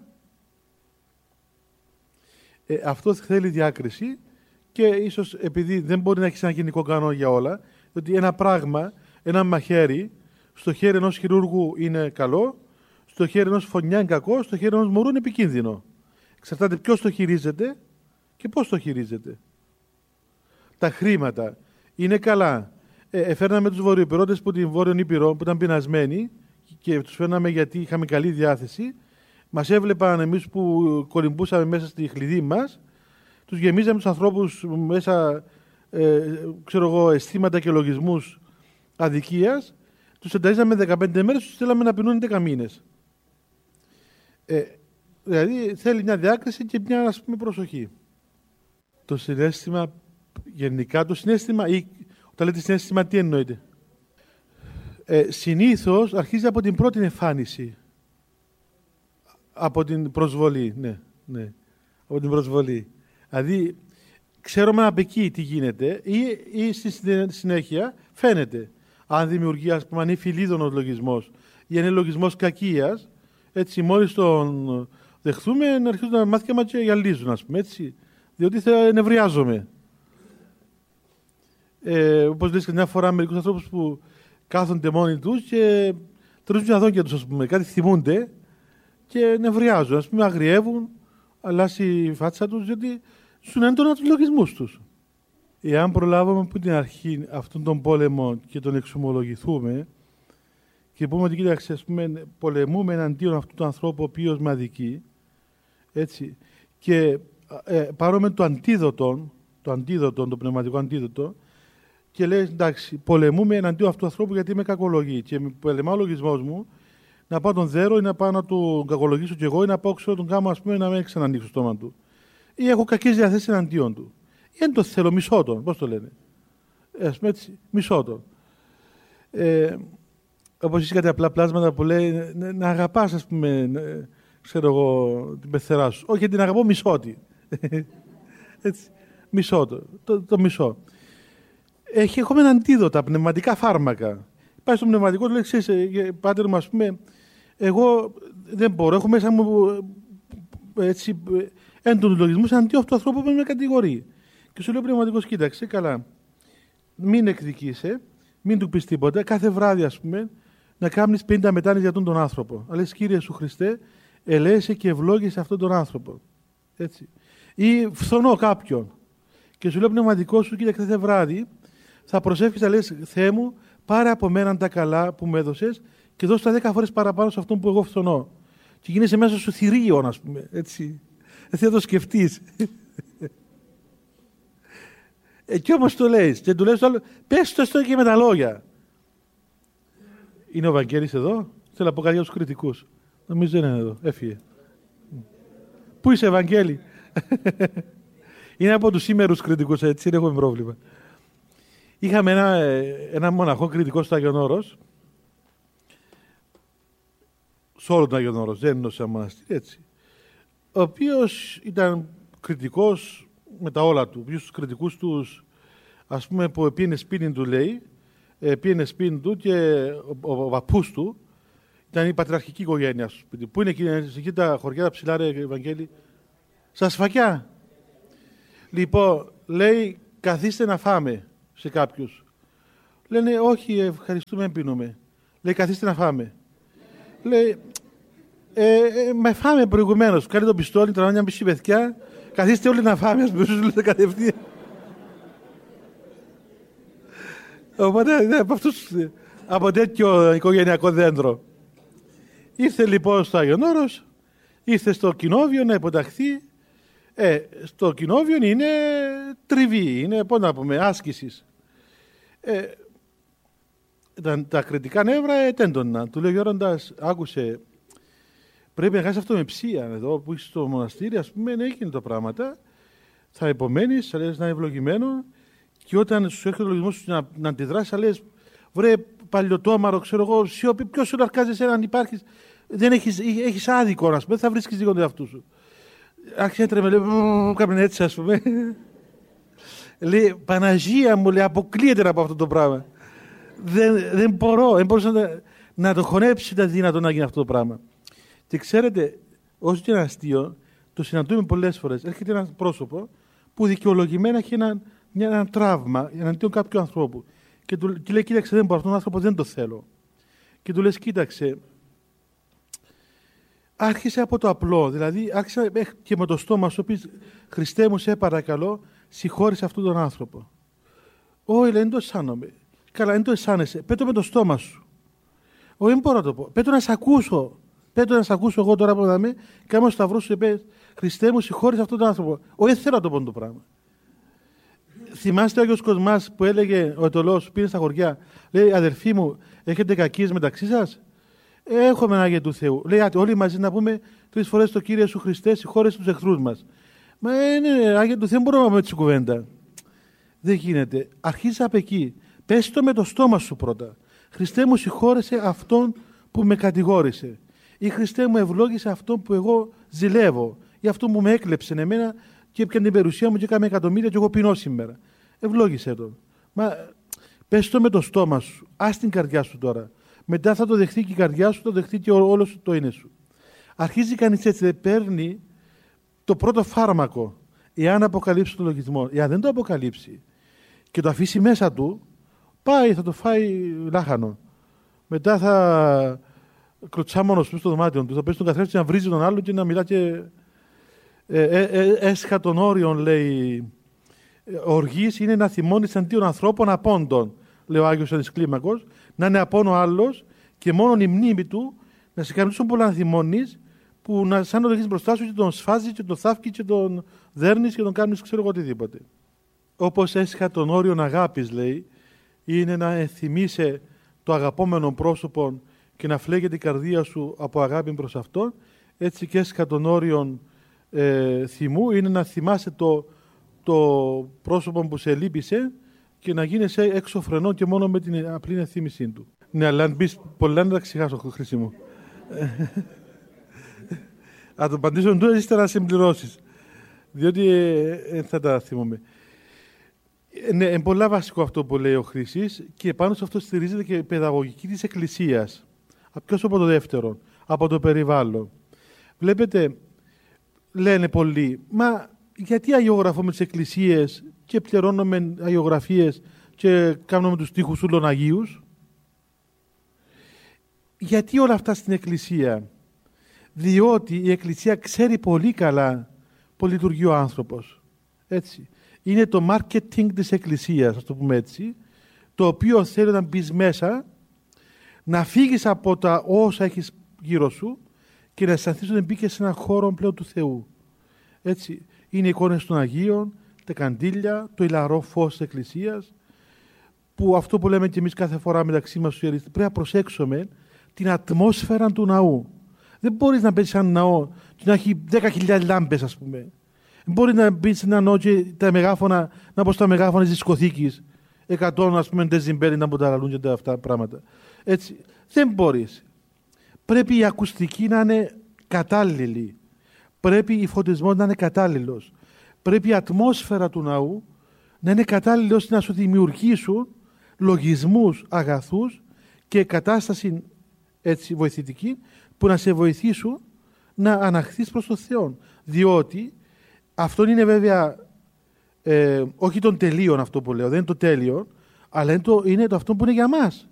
Ε, αυτό θέλει διάκριση και ίσως επειδή δεν μπορεί να έχει ένα γενικό κανόνα για όλα, ότι ένα πράγμα, ένα μαχαίρι, στο χέρι ενός χειρούργου είναι καλό, στο χέρι ενός φωνιά είναι κακό, στο χέρι ενός μωρού είναι επικίνδυνο. Εξαρτάται ποιος το χειρίζεται και πώς το χειρίζεται. Τα χρήματα είναι καλά. Ε, εφέρναμε τους βορειοπυρώτες από την Βόρειο Ήπειρο που ήταν πεινασμένοι και τους φέρναμε γιατί είχαμε καλή διάθεση. Μας έβλεπαν εμείς που κολυμπούσαμε μέσα στη χλειδί μας, τους γεμίζαμε τους ανθρώπους μέσα, ε, ξέρω εγώ, αισθήματα και λογισμούς αδικίας, τους ενταΐζαμε δεκαπέντε μέρες, τους στέλναμε να πεινούν δέκα μήνες. Ε, δηλαδή θέλει μια διάκριση και μια, ας πούμε, προσοχή. Το συναίσθημα, γενικά το συναίσθημα, ή όταν λέτε συναίσθημα τι εννοείται? Ε, συνήθως αρχίζει από την πρώτη εμφάνιση. Από την προσβολή, ναι, ναι. Από την προσβολή. Δηλαδή, ξέρουμε από εκεί τι γίνεται ή, ή στη συνέχεια φαίνεται. Αν δημιουργεί, ας πούμε, αν είναι φιλίδωνος λογισμός ή αν είναι λογισμός κακίας, έτσι, μόλις τον δεχθούμε, να αρχίζουν να μάθει και μας και γυαλίζουν, ας πούμε, έτσι, διότι θα νευριάζομαι. Ε, όπως λες και μια φορά μερικούς ανθρώπους που κάθονται μόνοι τους και τρίζουν μια δόντια τους, ας πούμε, κάτι θυμούνται και νευριάζουν, ας πούμε, αγριεύουν, αλλάζει η φάτσα τους, διότι σου έντονα τους λογισμούς τους. Εάν προλάβουμε από την αρχή αυτόν τον πόλεμο και τον εξομολογηθούμε και πούμε ότι, κοίταξε, ας πούμε, πολεμούμε εναντίον αυτού του ανθρώπου ο οποίος με αδικεί, έτσι, και ε, πάρουμε το αντίδοτο, το αντίδοτο, το πνευματικό αντίδοτο, και λέει, εντάξει, πολεμούμε εναντίον αυτού του ανθρώπου γιατί με κακολογεί και με πολεμά ο λογισμός μου, να πάω τον δέρω ή να πάω να τον κακολογήσω κι εγώ ή να πάω ξέρω τον κάνω, ας πούμε, να μην ξανανοίξω το στόμα του. Ή έχω κακές διαθέσεις εναντίον του. Ή δεν το θέλω, μισώ τον, πώς το λένε. Ε, ας πούμε έτσι, μισώ τον. Ε, όπως είσαι κάτι απλά πλάσματα που λέει να, να αγαπάς, ας πούμε, να, ξέρω εγώ, την πεθερά σου. Όχι, την αγαπώ, μισώ τη. Έτσι, μισώ το, το, το μισώ. Έχει, έχουμε ένα αντίδοτα, πνευματικά φάρμακα. Πάει στο πνευματικό, του λέει, ξέρεις, πάτερ μου, ας πούμε, εγώ δεν μπορώ, έχω μέσα μου έτσι, έντονους λογισμούς αντί αυτού του ανθρώπου που με κατηγορεί. Και σου λέει ο πνευματικός, κοίταξε, καλά, μην εκδικείσαι, μην του πεις τίποτα, κάθε βράδυ, ας πούμε, να κάνεις πενήντα μετάνοιες για τον τον άνθρωπο. Αλλά λες, Κύριε σου Χριστέ, ελέησε και ευλόγησε αυτόν τον άνθρωπο. Έτσι. Ή φθονώ κάποιον. Και σου λέει ο πνευματικός σου, κοίταξε, κάθε βράδυ, θα προσεύχεις, θα λες, Θεέ μου, πάρε από μένα τα καλά που μου έδωσες και δώσ' τα δέκα φορές παραπάνω σε αυτόν που εγώ φθονώ. Και γίνεσαι μέσα σου θηρίων, ας πούμε, έτσι. Δεν θα το σκεφτείς. Ε, και όμως το λέει. Και του λέει στο άλλο, πες το στο και με τα λόγια. Είναι ο Βαγγέλης εδώ? Θέλω να πω κάτι για τους κριτικούς. Νομίζω δεν είναι εδώ. Έφυγε. Πού είσαι, Βαγγέλη? Είναι από τους σήμερους κριτικούς, έτσι δεν έχουμε πρόβλημα. Είχαμε ένα, ένα μοναχό κριτικό στο Άγιον Όρος. Σε όλο τον Άγιον Όρος, δεν είναι σε μοναστήρι, έτσι. Ο οποίος ήταν κριτικός με τα όλα του. Ποιους τους κριτικούς τους, ας πούμε, που πήγαινε σπίτι του, λέει, πήγαινε σπίτι του και ο, ο, ο παππούς του ήταν η πατριαρχική οικογένεια στο σπίτι. Πού είναι εκεί, εκεί τα χωριά τα ψηλά, ρε Ευαγγέλη? Στα Σφακιά. Λοιπόν, λέει, καθίστε να φάμε σε κάποιους. Λένε, όχι, ευχαριστούμε, πίνουμε. Λέει, καθίστε να φάμε. Λέει, ε, ε, με φάμε προηγουμένως. Κάνει το πιστόλι, τραβάει μια μισή παιδιά. Καθίστε όλοι να φάμε, ας πούμε, λέτε κατευθείαν. Οπότε, ναι, από, αυτούς, από τέτοιο οικογενειακό δέντρο. Ήρθε λοιπόν στο Άγιον Όρος, ήρθε στο κοινόβιο να υποταχθεί. Ε, στο κοινόβιο είναι τριβή, είναι, πώς να πούμε, άσκησης. Ε, τα, τα κριτικά νεύρα ετέντονα. Του λέει ο Γέροντας, άκουσε, πρέπει να κάνεις αυτό με ψία. Εδώ που είσαι στο μοναστήρι, ας πούμε, ναι, έγινε τα πράγματα. Θα υπομένεις, θα λες να είναι ευλογημένο, και όταν σου έρχεται ο λογισμός σου να, να αντιδράσεις, θα λες, βρε παλιωτόμαρο, ξέρω εγώ, σιωπή, ποιος σου αρκάζει αν υπάρχεις, δεν έχεις, έχεις άδικο, ας πούμε, θα βρίσκεις δίκο του εαυτού σου. Άρχισε να τρέμε, λέει, κάμουν έτσι, ας πούμε. Λέει, Παναγία μου, λέει, αποκλείεται από αυτό το πράγμα. Δεν, δεν μπορώ, δεν μπορούσα να, να το χωνέψει τα δυνατό να γίνει αυτό το πράγμα. Και ξέρετε, όσο και ένα αστείο, το συναντούμε πολλές φορές. Έρχεται ένα πρόσωπο που δικαιολογημένα έχει ένα, μια, ένα τραύμα εναντίον κάποιου ανθρώπου. Και, του, και λέει, κοίταξε, δεν μπορώ, αυτόν τον άνθρωπο δεν το θέλω. Και του λες, κοίταξε, άρχισε από το απλό, δηλαδή άρχισε και με το στόμα σου, πεις, Χριστέ μου, σε παρακαλώ, συγχώρησε αυτόν τον άνθρωπο. Όχι, λέει, δεν το αισθάνομαι. Καλά, δεν το αισθάνεσαι. Πέτω με το στόμα σου. Όχι, δεν μπορώ να το πω. Πέτω να σε ακούσω. Πέτω να σε ακούσω εγώ τώρα που θα είμαι, κάνω σταυρό σου και πες, Χριστέ μου, συγχώρησε αυτόν τον άνθρωπο. Όχι, δεν θέλω να το πω το πράγμα. Θυμάστε ο Άγιος Κοσμάς που έλεγε ο Αιτωλός, πήγε στα χωριά, λέει, αδερφοί μου, έχετε κακίες μεταξύ σας? Έχουμε ένα Άγιο του Θεού. Λέει, άτε, όλοι μαζί να πούμε τρεις φορές το Κύριε σου Χριστέ, συγχώρεσε τους εχθρούς μας. Μα είναι Άγιο του Θεού, δεν μπορούμε να πούμε έτσι κουβέντα. Δεν γίνεται. Αρχίζει από εκεί. Πες το με το στόμα σου πρώτα. Χριστέ μου, συγχώρεσε αυτόν που με κατηγόρησε. Ή Χριστέ μου, ευλόγησε αυτόν που εγώ ζηλεύω. Ή αυτόν που με έκλεψε εμένα και έπιανε την περιουσία μου και έκαμε εκατομμύρια και εγώ πεινώ σήμερα. Ευλόγησε τον. Μα πες το με το στόμα σου. Ας την καρδιά σου τώρα. Μετά θα το δεχτεί και η καρδιά σου, το δεχτεί και όλο σου το είναι σου. Αρχίζει κανείς έτσι, παίρνει το πρώτο φάρμακο, εάν αποκαλύψει τον λογισμό. Εάν δεν το αποκαλύψει και το αφήσει μέσα του, πάει, θα το φάει λάχανο. Μετά θα κλωτσά μόνος του στο δωμάτιο του, θα πέσει στον καθρέφτη να βρίζει τον άλλο και να μιλά και ε, ε, ε, έσχα των όριων, λέει, οργής είναι να θυμώνεις αντίον ανθρώπων απόντων, λέει ο Άγιος Ανισκλήμακος, να είναι απόν ο άλλος και μόνο η μνήμη του να σε κάνει τόσο πολλά να θυμώνεις, που να, σαν να το έχεις μπροστά σου και τον σφάζει και τον θαύκει και τον δέρνεις και τον κάνεις ξέρω εγώ οτιδήποτε. Όπως έσχα των όριων αγάπης, λέει, είναι να θυμίσαι το αγαπόμενο πρόσωπο και να φλέγεται η καρδία σου από αγάπη προς αυτόν, έτσι και έσχα των όριων ε, θυμού είναι να θυμάσαι το, το πρόσωπο που σε λύπησε και να γίνεσαι έξω φρενό και μόνο με την απλή ευθύμησή του. Ναι, αλλά αν πεις πολλά να τα ξεχάσω, Χρήση μου. Θα το απαντήσω τώρα, ύστερα να συμπληρώσεις. Διότι ε, ε, θα τα θυμούμε. Ε, ναι, είναι πολλά βασικό αυτό που λέει ο Χρήσης και πάνω σε αυτό στηρίζεται και η παιδαγωγική της Εκκλησίας. Ποιος από το δεύτερο, από το περιβάλλον. Βλέπετε, λένε πολλοί, μα γιατί αγιογραφούμε τις εκκλησίες και πληρώνουμε αγιογραφίες και κάνουμε τους τοίχους ούλων Αγίους? Γιατί όλα αυτά στην Εκκλησία? Διότι η Εκκλησία ξέρει πολύ καλά που λειτουργεί ο άνθρωπος. Έτσι. Είναι το marketing της Εκκλησίας, ας το πούμε έτσι, το οποίο θέλει να μπεις μέσα, να φύγεις από τα όσα έχεις γύρω σου και να αισθανθείς ότι μπήκες σε έναν χώρο πλέον του Θεού. Έτσι. Είναι εικόνες των Αγίων, τα καντήλια, το ηλαρό φως της Εκκλησίας, που αυτό που λέμε και εμείς κάθε φορά μεταξύ μας στους ιερείς, πρέπει να προσέξουμε την ατμόσφαιρα του ναού. Δεν μπορείς να μπεις σε ένα ναό και να έχει δέκα χιλιάδες λάμπες, ας πούμε. Δεν μπορείς να μπεις σε ένα ναό και τα μεγάφωνα, να πω στα μεγάφωνα της δισκοθήκης, εκατό, ας πούμε, ντεζιμπέλη να μποταραλούν και τα αυτά πράγματα. Έτσι, δεν μπορείς. Πρέπει η ακουστική να είναι κατάλληλη. Πρέπει η φωτισμός να είναι κατάλληλος. Πρέπει η ατμόσφαιρα του ναού να είναι κατάλληλη ώστε να σου δημιουργήσουν λογισμούς αγαθούς και κατάσταση έτσι βοηθητική που να σε βοηθήσουν να αναχθείς προς τον Θεό. Διότι αυτό είναι βέβαια ε, όχι τον τελείον αυτό που λέω, δεν είναι το τέλειο, αλλά είναι το, είναι το αυτό που είναι για μας.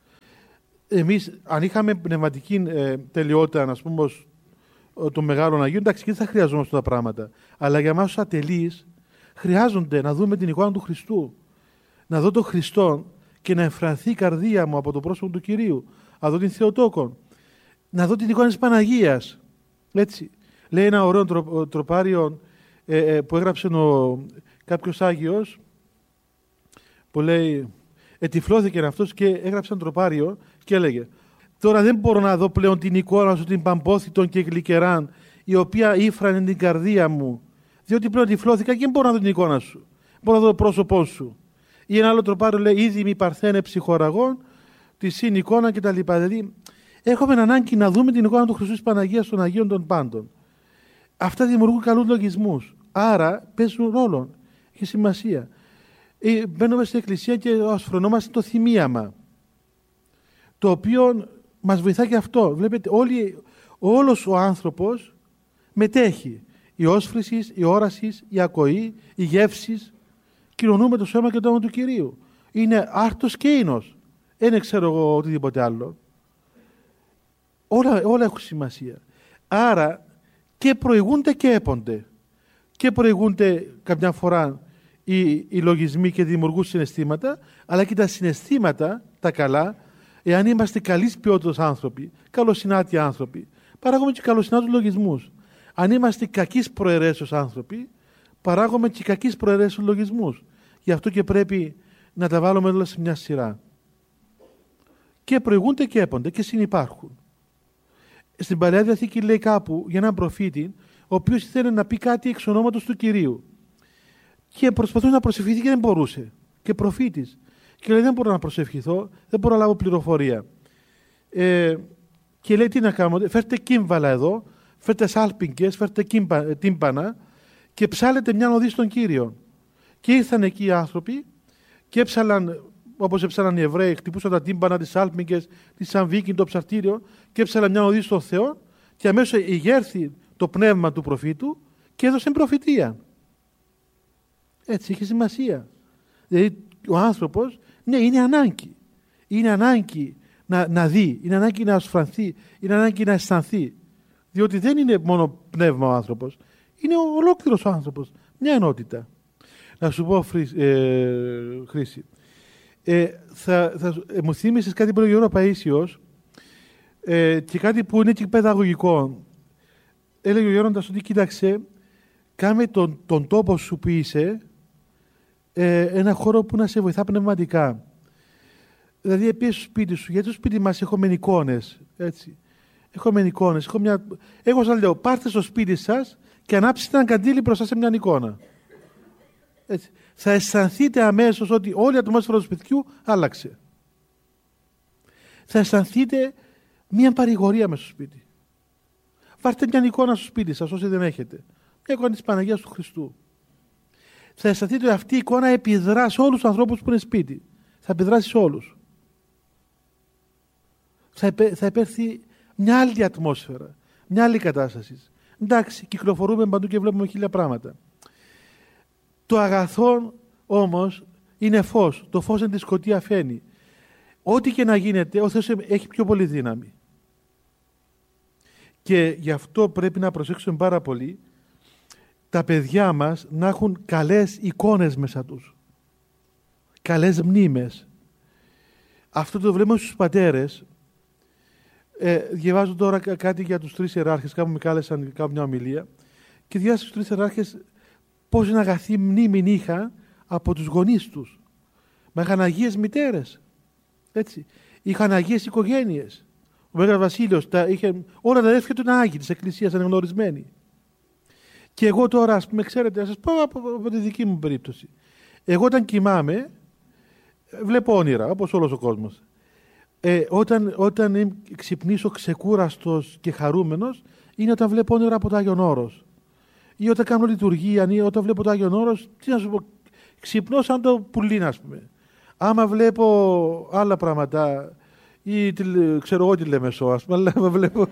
Εμείς αν είχαμε πνευματική ε, τελειότητα, ας πούμε, ως, των Μεγάλων Αγίων, εντάξει, και δεν θα χρειαζόμαστε τα πράγματα. Αλλά για μας τους ατελείς χρειάζονται να δούμε την εικόνα του Χριστού. Να δω τον Χριστό και να εμφρανθεί η καρδία μου από το πρόσωπο του Κυρίου. Να δω την Θεοτόκον. Να δω την εικόνα της Παναγίας. Έτσι. Λέει ένα ωραίο τρο, τροπάριο ε, ε, που έγραψε ο, κάποιος Άγιος, που λέει, ετυφλώθηκε αυτός και έγραψε ένα τροπάριο και έλεγε, τώρα δεν μπορώ να δω πλέον την εικόνα σου, την παμπόθητον και γλυκεράν, η οποία ήφρανε την καρδία μου, διότι πλέον τυφλώθηκα και δεν μπορώ να δω την εικόνα σου. Μπορώ να δω το πρόσωπό σου. Ή ένα άλλο τροπάριο λέει, ήδη μη παρθένε ψυχοραγών, τη συν εικόνα κτλ. Δηλαδή, έχουμε ανάγκη να δούμε την εικόνα του Χριστού της Παναγίας των Αγίων των Πάντων. Αυτά δημιουργούν καλούς λογισμούς. Άρα παίζουν ρόλο. Έχει σημασία. Ε, μπαίνουμε στην Εκκλησία και ασφρονόμαστε το θυμίαμα, το οποίο μας βοηθά και αυτό. Βλέπετε, όλοι, όλος ο άνθρωπος μετέχει. Η όσφρηση, η όραση, η ακοή, η γεύσεις. Κοινωνούμε το σώμα και το όνομα του Κυρίου. Είναι άρτος και ίνος. Δεν ξέρω εγώ οτιδήποτε άλλο. Όλα, όλα έχουν σημασία. Άρα και προηγούνται και έπονται. Και προηγούνται καμιά φορά οι, οι λογισμοί και δημιουργούν συναισθήματα, αλλά και τα συναισθήματα, τα καλά, εάν είμαστε καλής ποιότητας άνθρωποι, καλοσυνάτοι άνθρωποι, παράγουμε και καλοσυνάτους λογισμούς. Αν είμαστε κακής προαιρέσεως άνθρωποι, παράγουμε και κακής προαιρέσεως λογισμούς. Γι' αυτό και πρέπει να τα βάλουμε όλα σε μια σειρά. Και προηγούνται και έπονται και συνυπάρχουν. Στην Παλαιά Διαθήκη λέει κάπου για έναν προφήτη, ο οποίος ήθελε να πει κάτι εξ ονόματος του Κυρίου. Και προσπαθούσε να προσευχηθεί και δεν μπορούσε. Και προφήτης. Και λέει, δεν μπορώ να προσευχηθώ, δεν μπορώ να λάβω πληροφορία. Ε, και λέει, τι να κάνω, φέρτε κύμβαλα εδώ, φέρτε σάλπιγγες, φέρτε κύμπα, τύμπανα και ψάλετε μια οδή στον Κύριο. Και ήρθαν εκεί οι άνθρωποι και έψαλαν, όπως έψαλαν οι Εβραίοι, χτυπούσαν τα τύμπανα, τις σάλπιγγες, τη σαμβίκη, το ψαρτήριο και έψαλαν μια οδή στον Θεό και αμέσως ηγέρθη το πνεύμα του προφήτου και έδωσε προφητεία. Έτσι, έχει σημασία. Δηλαδή, ο άνθρωπος, ναι, είναι ανάγκη. Είναι ανάγκη να, να δει, είναι ανάγκη να ασφρανθεί, είναι ανάγκη να αισθανθεί. Διότι δεν είναι μόνο πνεύμα ο άνθρωπος, είναι ο ολόκληρος ο άνθρωπος. Μια ενότητα. Να σου πω, ε, Χρήση, ε, θα, θα, ε, μου θύμισες κάτι που έλεγε ο Παΐσιος ε, και κάτι που είναι και παιδαγωγικό. Έλεγε ο Γέροντας ότι κοίταξε, κάμε τον, τον τόπο σου που είσαι ε, ένα χώρο που να σε βοηθά πνευματικά. Δηλαδή, επίσης στο σπίτι σου, γιατί στο σπίτι μας έχουμε εικόνες, έτσι. Έχουμε εικόνες. Έχω μια... Εγώ σας λέω, πάρτε στο σπίτι σας και ανάψτε ένα καντήλι μπροστά σε μια εικόνα. Έτσι. Θα αισθανθείτε αμέσως ότι όλη η ατμόσφαιρα του σπιτιού άλλαξε. Θα αισθανθείτε μια παρηγορία μέσα στο σπίτι. Βάρτε μια εικόνα στο σπίτι σας, όσοι δεν έχετε. Μια εικόνα της Παναγίας του Χριστού. Θα αισθανθείτε ότι αυτή η εικόνα επιδρά σε όλους τους ανθρώπους που είναι σπίτι. Θα επιδράσει σε όλους. Θα, επέ, θα επέρθει μια άλλη ατμόσφαιρα, μια άλλη κατάσταση. Εντάξει, κυκλοφορούμε παντού και βλέπουμε χίλια πράγματα. Το αγαθόν όμως είναι φως. Το φως είναι τη σκοτία φαίνει. Ό,τι και να γίνεται, ο Θεός έχει πιο πολύ δύναμη. Και γι' αυτό πρέπει να προσέξουμε πάρα πολύ τα παιδιά μας να έχουν καλές εικόνες μέσα τους. Καλές μνήμες. Αυτό το βλέπουμε στους πατέρες. Ε, διαβάζω τώρα κάτι για τους τρεις ιεράρχες. Κάπου με κάλεσαν κάπου μια ομιλία και διάβασα στους τρεις ιεράρχες πόση αγαθή μνήμη είχαν από τους γονείς τους. Μα είχαν αγίες μητέρες. Έτσι. Είχαν αγίες οικογένειες. Ο Μέγας Βασίλειος τα είχε, όλα τα αδέρφια του είναι άγιοι της Εκκλησίας, αναγνωρισμένοι. Και εγώ τώρα, ας πούμε, ξέρετε, να σας πω από, από τη δική μου περίπτωση. Εγώ όταν κοιμάμαι, βλέπω όνειρα, όπως όλος ο κόσμος. Ε, όταν, όταν ξυπνήσω ξεκούραστος και χαρούμενος, είναι όταν βλέπω όνειρα από το Άγιον Όρος. Ή όταν κάνω λειτουργία, ή όταν βλέπω το Άγιον Όρος, τι να σου πω, ξυπνώ σαν το πουλί, ας πούμε. Άμα βλέπω άλλα πράγματα, ή ξέρω εγώ τι λέμε σώ, ας πούμε, αλλά άμα βλέπω...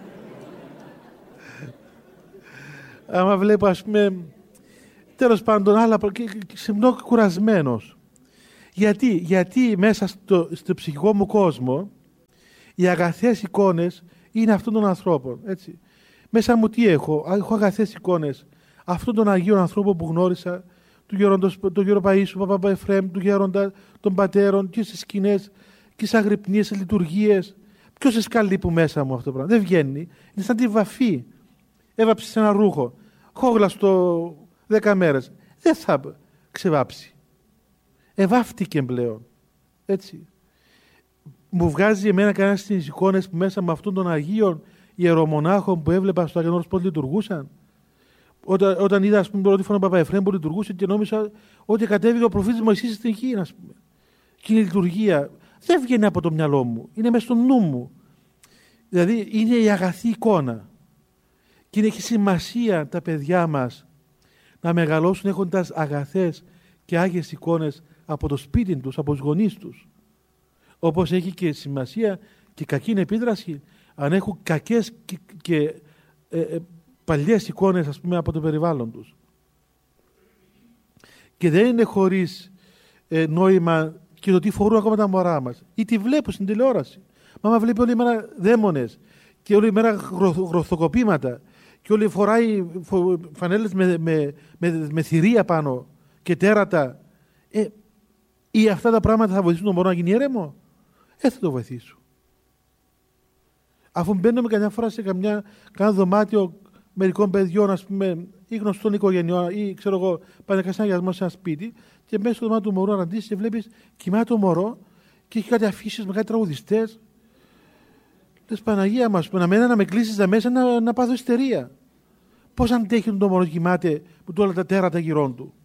άμα βλέπω, ας πούμε, τέλος πάντων, άλλα πράγματα, ξυπνώ κουρασμένος. Γιατί, γιατί μέσα στο, στο ψυχικό μου κόσμο, οι αγαθές εικόνες είναι αυτών των ανθρώπων, έτσι. Μέσα μου τι έχω, έχω αγαθές εικόνες αυτών των Αγίων ανθρώπων που γνώρισα, του γέροντος, τον Γέρο Παΐσου, Παπα Εφραίμ, του γέροντα των πατέρων, και στις σκηνές, και στις αγρυπνίες, στις λειτουργίες. Ποιος εσκαλεί που μέσα μου αυτό το πράγμα? Δεν βγαίνει. Είναι σαν τη βαφή. Έβαψε σε ένα ρούχο. Χόγλαστο δέκα μέρες. Δεν θα ξεβάψει. Εβάφτηκε πλέον. Έτσι. Μου βγάζει εμένα κανένα στις εικόνες που μέσα με αυτών των Αγίων ιερομονάχων που έβλεπα στο Άγιον Όρος πώς λειτουργούσαν. Όταν, όταν είδα, ας πούμε, πρώτη φορά τον Παπα Εφραίμ που λειτουργούσε και νόμιζα ότι κατέβηκε ο προφήτης Μωυσής στην γη, ας πούμε. Και η λειτουργία δεν βγαίνει από το μυαλό μου. Είναι μέσα στο νου μου. Δηλαδή είναι η αγαθή εικόνα. Και έχει σημασία τα παιδιά μας να μεγαλώσουν έχοντας αγαθές και άγιες εικόνες από το σπίτι τους, από τους γονείς τους. Όπως έχει και σημασία και κακή επίδραση αν έχουν κακές και, και ε, ε, παλιές εικόνες, ας πούμε, από το περιβάλλον τους. Και δεν είναι χωρίς ε, νόημα και το τι φορούν ακόμα τα μωρά μας ή τι βλέπω στην τηλεόραση. Μάμα βλέπει όλη μέρα δαίμονες και όλη μέρα γροθοκοπήματα και όλη φοράει φανέλες με, με, με, με θηρία πάνω και τέρατα. Ε, ή αυτά τα πράγματα θα βοηθήσουν τον μωρό να γίνει ήρεμο? Ε, θα το βοηθήσουν. Αφού μπαίνουμε καμιά φορά σε καμιά, κανένα δωμάτιο μερικών παιδιών, ας πούμε, ή γνωστών οικογενειών, ή ξέρω εγώ, πάνε κανένα γιασμό σε ένα σπίτι, και μέσα στο δωμάτιο του μωρού αναντήσεις και βλέπεις κοιμάται το μωρό και έχει κάτι αφήσεις με κάτι τραγουδιστές. Λες, Παναγία μας, να μένα να με κλείσεις τα μέσα να, να πάθω ιστερία. Πώς αντέχει το μωρό κοιμάται με όλα τα τέρατα γυρών του?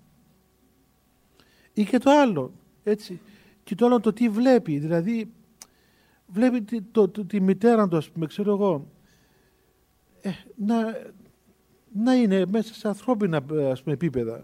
Ή και το άλλο, έτσι. Και το άλλο το τι βλέπει, δηλαδή βλέπει τη, το, το, τη μητέρα του, ας πούμε, ξέρω εγώ, ε, να, να είναι μέσα σε ανθρώπινα, ας πούμε, επίπεδα.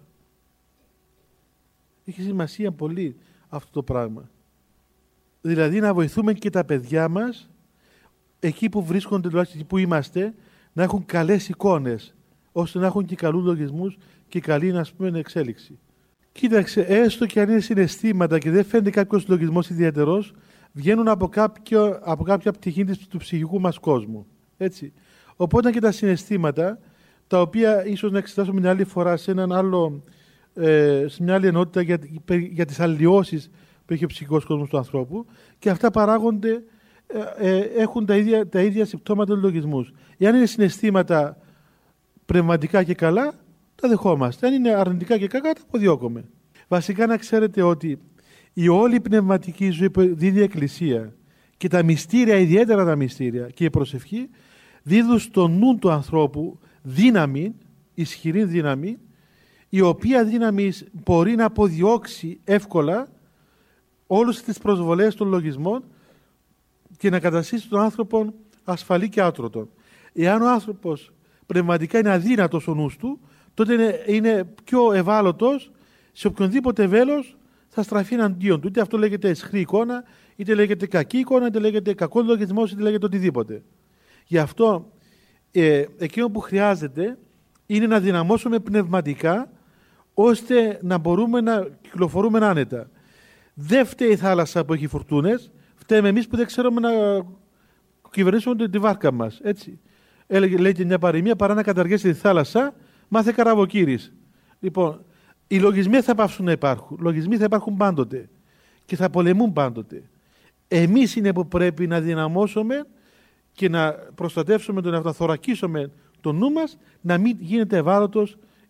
Έχει σημασία πολύ αυτό το πράγμα. Δηλαδή να βοηθούμε και τα παιδιά μας εκεί που βρίσκονται, τουλάχιστον εκεί που είμαστε, να έχουν καλές εικόνες, ώστε να έχουν και καλούς λογισμούς και καλή, ας πούμε, εξέλιξη. Κοίταξε, έστω και αν είναι συναισθήματα και δεν φαίνεται κάποιος λογισμός ιδιαίτερος, βγαίνουν από, κάποιο, από κάποια πτυχή του ψυχικού μας κόσμου. Έτσι. Οπότε και τα συναισθήματα, τα οποία ίσως να εξετάσουμε μια άλλη φορά σε, έναν άλλο, ε, σε μια άλλη ενότητα για, για τις αλλοιώσεις που έχει ο ψυχικός κόσμος του ανθρώπου, και αυτά παράγονται, ε, ε, έχουν τα ίδια, τα ίδια συμπτώματα του λογισμούς. Εάν είναι συναισθήματα πνευματικά και καλά, τα δεχόμαστε. Αν είναι αρνητικά και κακά, τα αποδιώκουμε. Βασικά να ξέρετε ότι η όλη πνευματική ζωή που δίδει η Εκκλησία και τα μυστήρια, ιδιαίτερα τα μυστήρια και η προσευχή, δίδουν στο νου του ανθρώπου δύναμη, ισχυρή δύναμη, η οποία δύναμη μπορεί να αποδιώξει εύκολα όλες τις προσβολές των λογισμών και να καταστήσει τον άνθρωπο ασφαλή και άτρωτο. Εάν ο άνθρωπος πνευματικά είναι αδύνατος ο νους του, τότε είναι, είναι πιο ευάλωτος σε οποιονδήποτε βέλος θα στραφεί εναντίον του. Είτε αυτό λέγεται αισχρή εικόνα, είτε λέγεται κακή εικόνα, είτε λέγεται κακό λογισμός, είτε λέγεται οτιδήποτε. Γι' αυτό ε, εκείνο που χρειάζεται είναι να δυναμώσουμε πνευματικά, ώστε να μπορούμε να κυκλοφορούμε άνετα. Δεν φταίει η θάλασσα που έχει φουρτούνες, φταίμε εμείς που δεν ξέρουμε να κυβερνήσουμε τη βάρκα μας. Έτσι. Έλεγε, λέει και μια παροιμία, παρά να καταργήσει τη θάλασσα, μάθε καραβοκύρης. Λοιπόν, οι λογισμοί θα πάψουν να υπάρχουν. Λογισμοί θα υπάρχουν πάντοτε και θα πολεμούν πάντοτε. Εμείς είναι που πρέπει να δυναμώσουμε και να προστατεύσουμε, να θωρακίσουμε το νου μας, να μην γίνεται ευάλωτος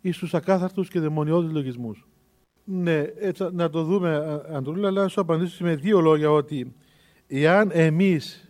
εις τους ακάθαρτους και δαιμονιώδεις λογισμούς. Ναι, έτσι, να το δούμε, Αντρούλα, αλλά να σου απαντήσω με δύο λόγια ότι εάν εμείς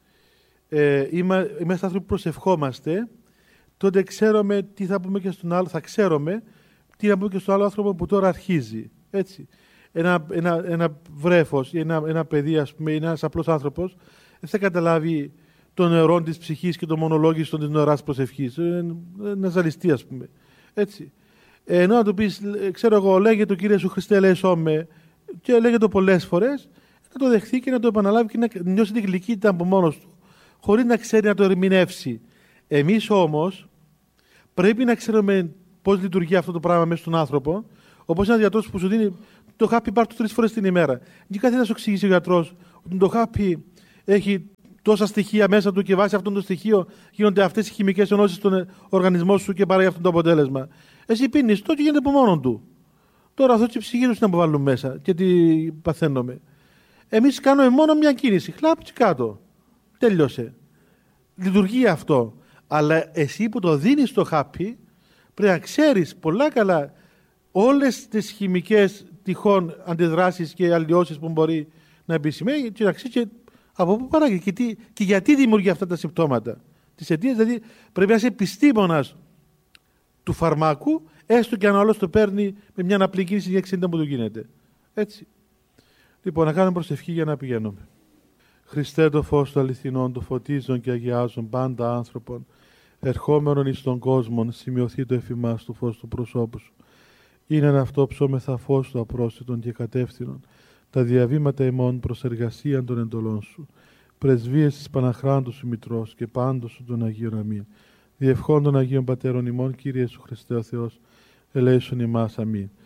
ε, είμα, είμαστε άνθρωποι που προσευχόμαστε, τότε ξέρουμε τι θα πούμε και στον άλλο, θα ξέρουμε τι θα πούμε και στον άλλο άνθρωπο που τώρα αρχίζει. Έτσι. Ένα, ένα, ένα βρέφος ή ένα, ένα παιδί, ας πούμε, ή ένας απλός άνθρωπος, δεν θα καταλάβει των νερών της ψυχής και των μονολόγιστων της νεωράς προσευχής. Ένα ζαλιστή, ας πούμε. Έτσι. Ενώ να του πεις, ξέρω εγώ, λέγε το Κύριε Σου Χριστέ, ελέησό με, και λέγε το πολλές φορές, να το δεχθεί και να το επαναλάβει και να νιώσει την γλυκύτητα από μόνος του, χωρίς να ξέρει να το ερμηνεύσει. Εμείς όμως πρέπει να ξέρουμε πώς λειτουργεί αυτό το πράγμα μέσα στον άνθρωπο, όπως ένας γιατρός που σου δίνει το χάπι, πάρ' το τρεις φορές την ημέρα. Και κάθε να σου εξηγήσει ο γιατρός ότι το χάπι έχει τόσα στοιχεία μέσα του και βάσει αυτών των στοιχείων γίνονται αυτές οι χημικές ενώσεις στον οργανισμό σου και παράγει αυτό το αποτέλεσμα. Εσύ πίνεις το και γίνεται από μόνο του. Τώρα αυτό η ψυχή του την αποβάλουν μέσα και τι παθαίνουμε. Εμείς κάνουμε μόνο μια κίνηση. Χλάπ και κάτω. Τέλειωσε. Λειτουργεί αυτό. Αλλά εσύ που το δίνεις το χάπι πρέπει να ξέρεις πολλά καλά όλες τις χημικές τυχόν αντιδράσεις και αλλοιώσεις που μπορεί να επισημαίνει και να ξέρεις και από πού παράγει και, τι, και γιατί δημιουργεί αυτά τα συμπτώματα. Τις αιτίες, δηλαδή πρέπει να είσαι επιστήμονας του φαρμάκου, έστω και αν ο άλλος το παίρνει με μια απλή κίνηση για εξήντα που του γίνεται. Έτσι. Λοιπόν, να κάνουμε προσευχή για να πηγαίνουμε. Χριστέ το φως του αληθινών, το φωτίζον και αγιάζον πάντα άνθρωπον, ερχόμενον εις τον κόσμο, σημειωθεί το εφημάς του φως του προσώπου σου. Είναι αυτό ψώμεθα φως του απρόσιτον και κατεύθυνον, τα διαβήματα ημών προς εργασίαν των εντολών σου, πρεσβείες της Παναχράντου σου Μητρός και πάντως σου των Αγίων Αμήν. Διευχών των Αγίων Πατέρων ημών, Κύριε Σου Χριστέ ο Θεός, ελέησον ημάς. Αμήν.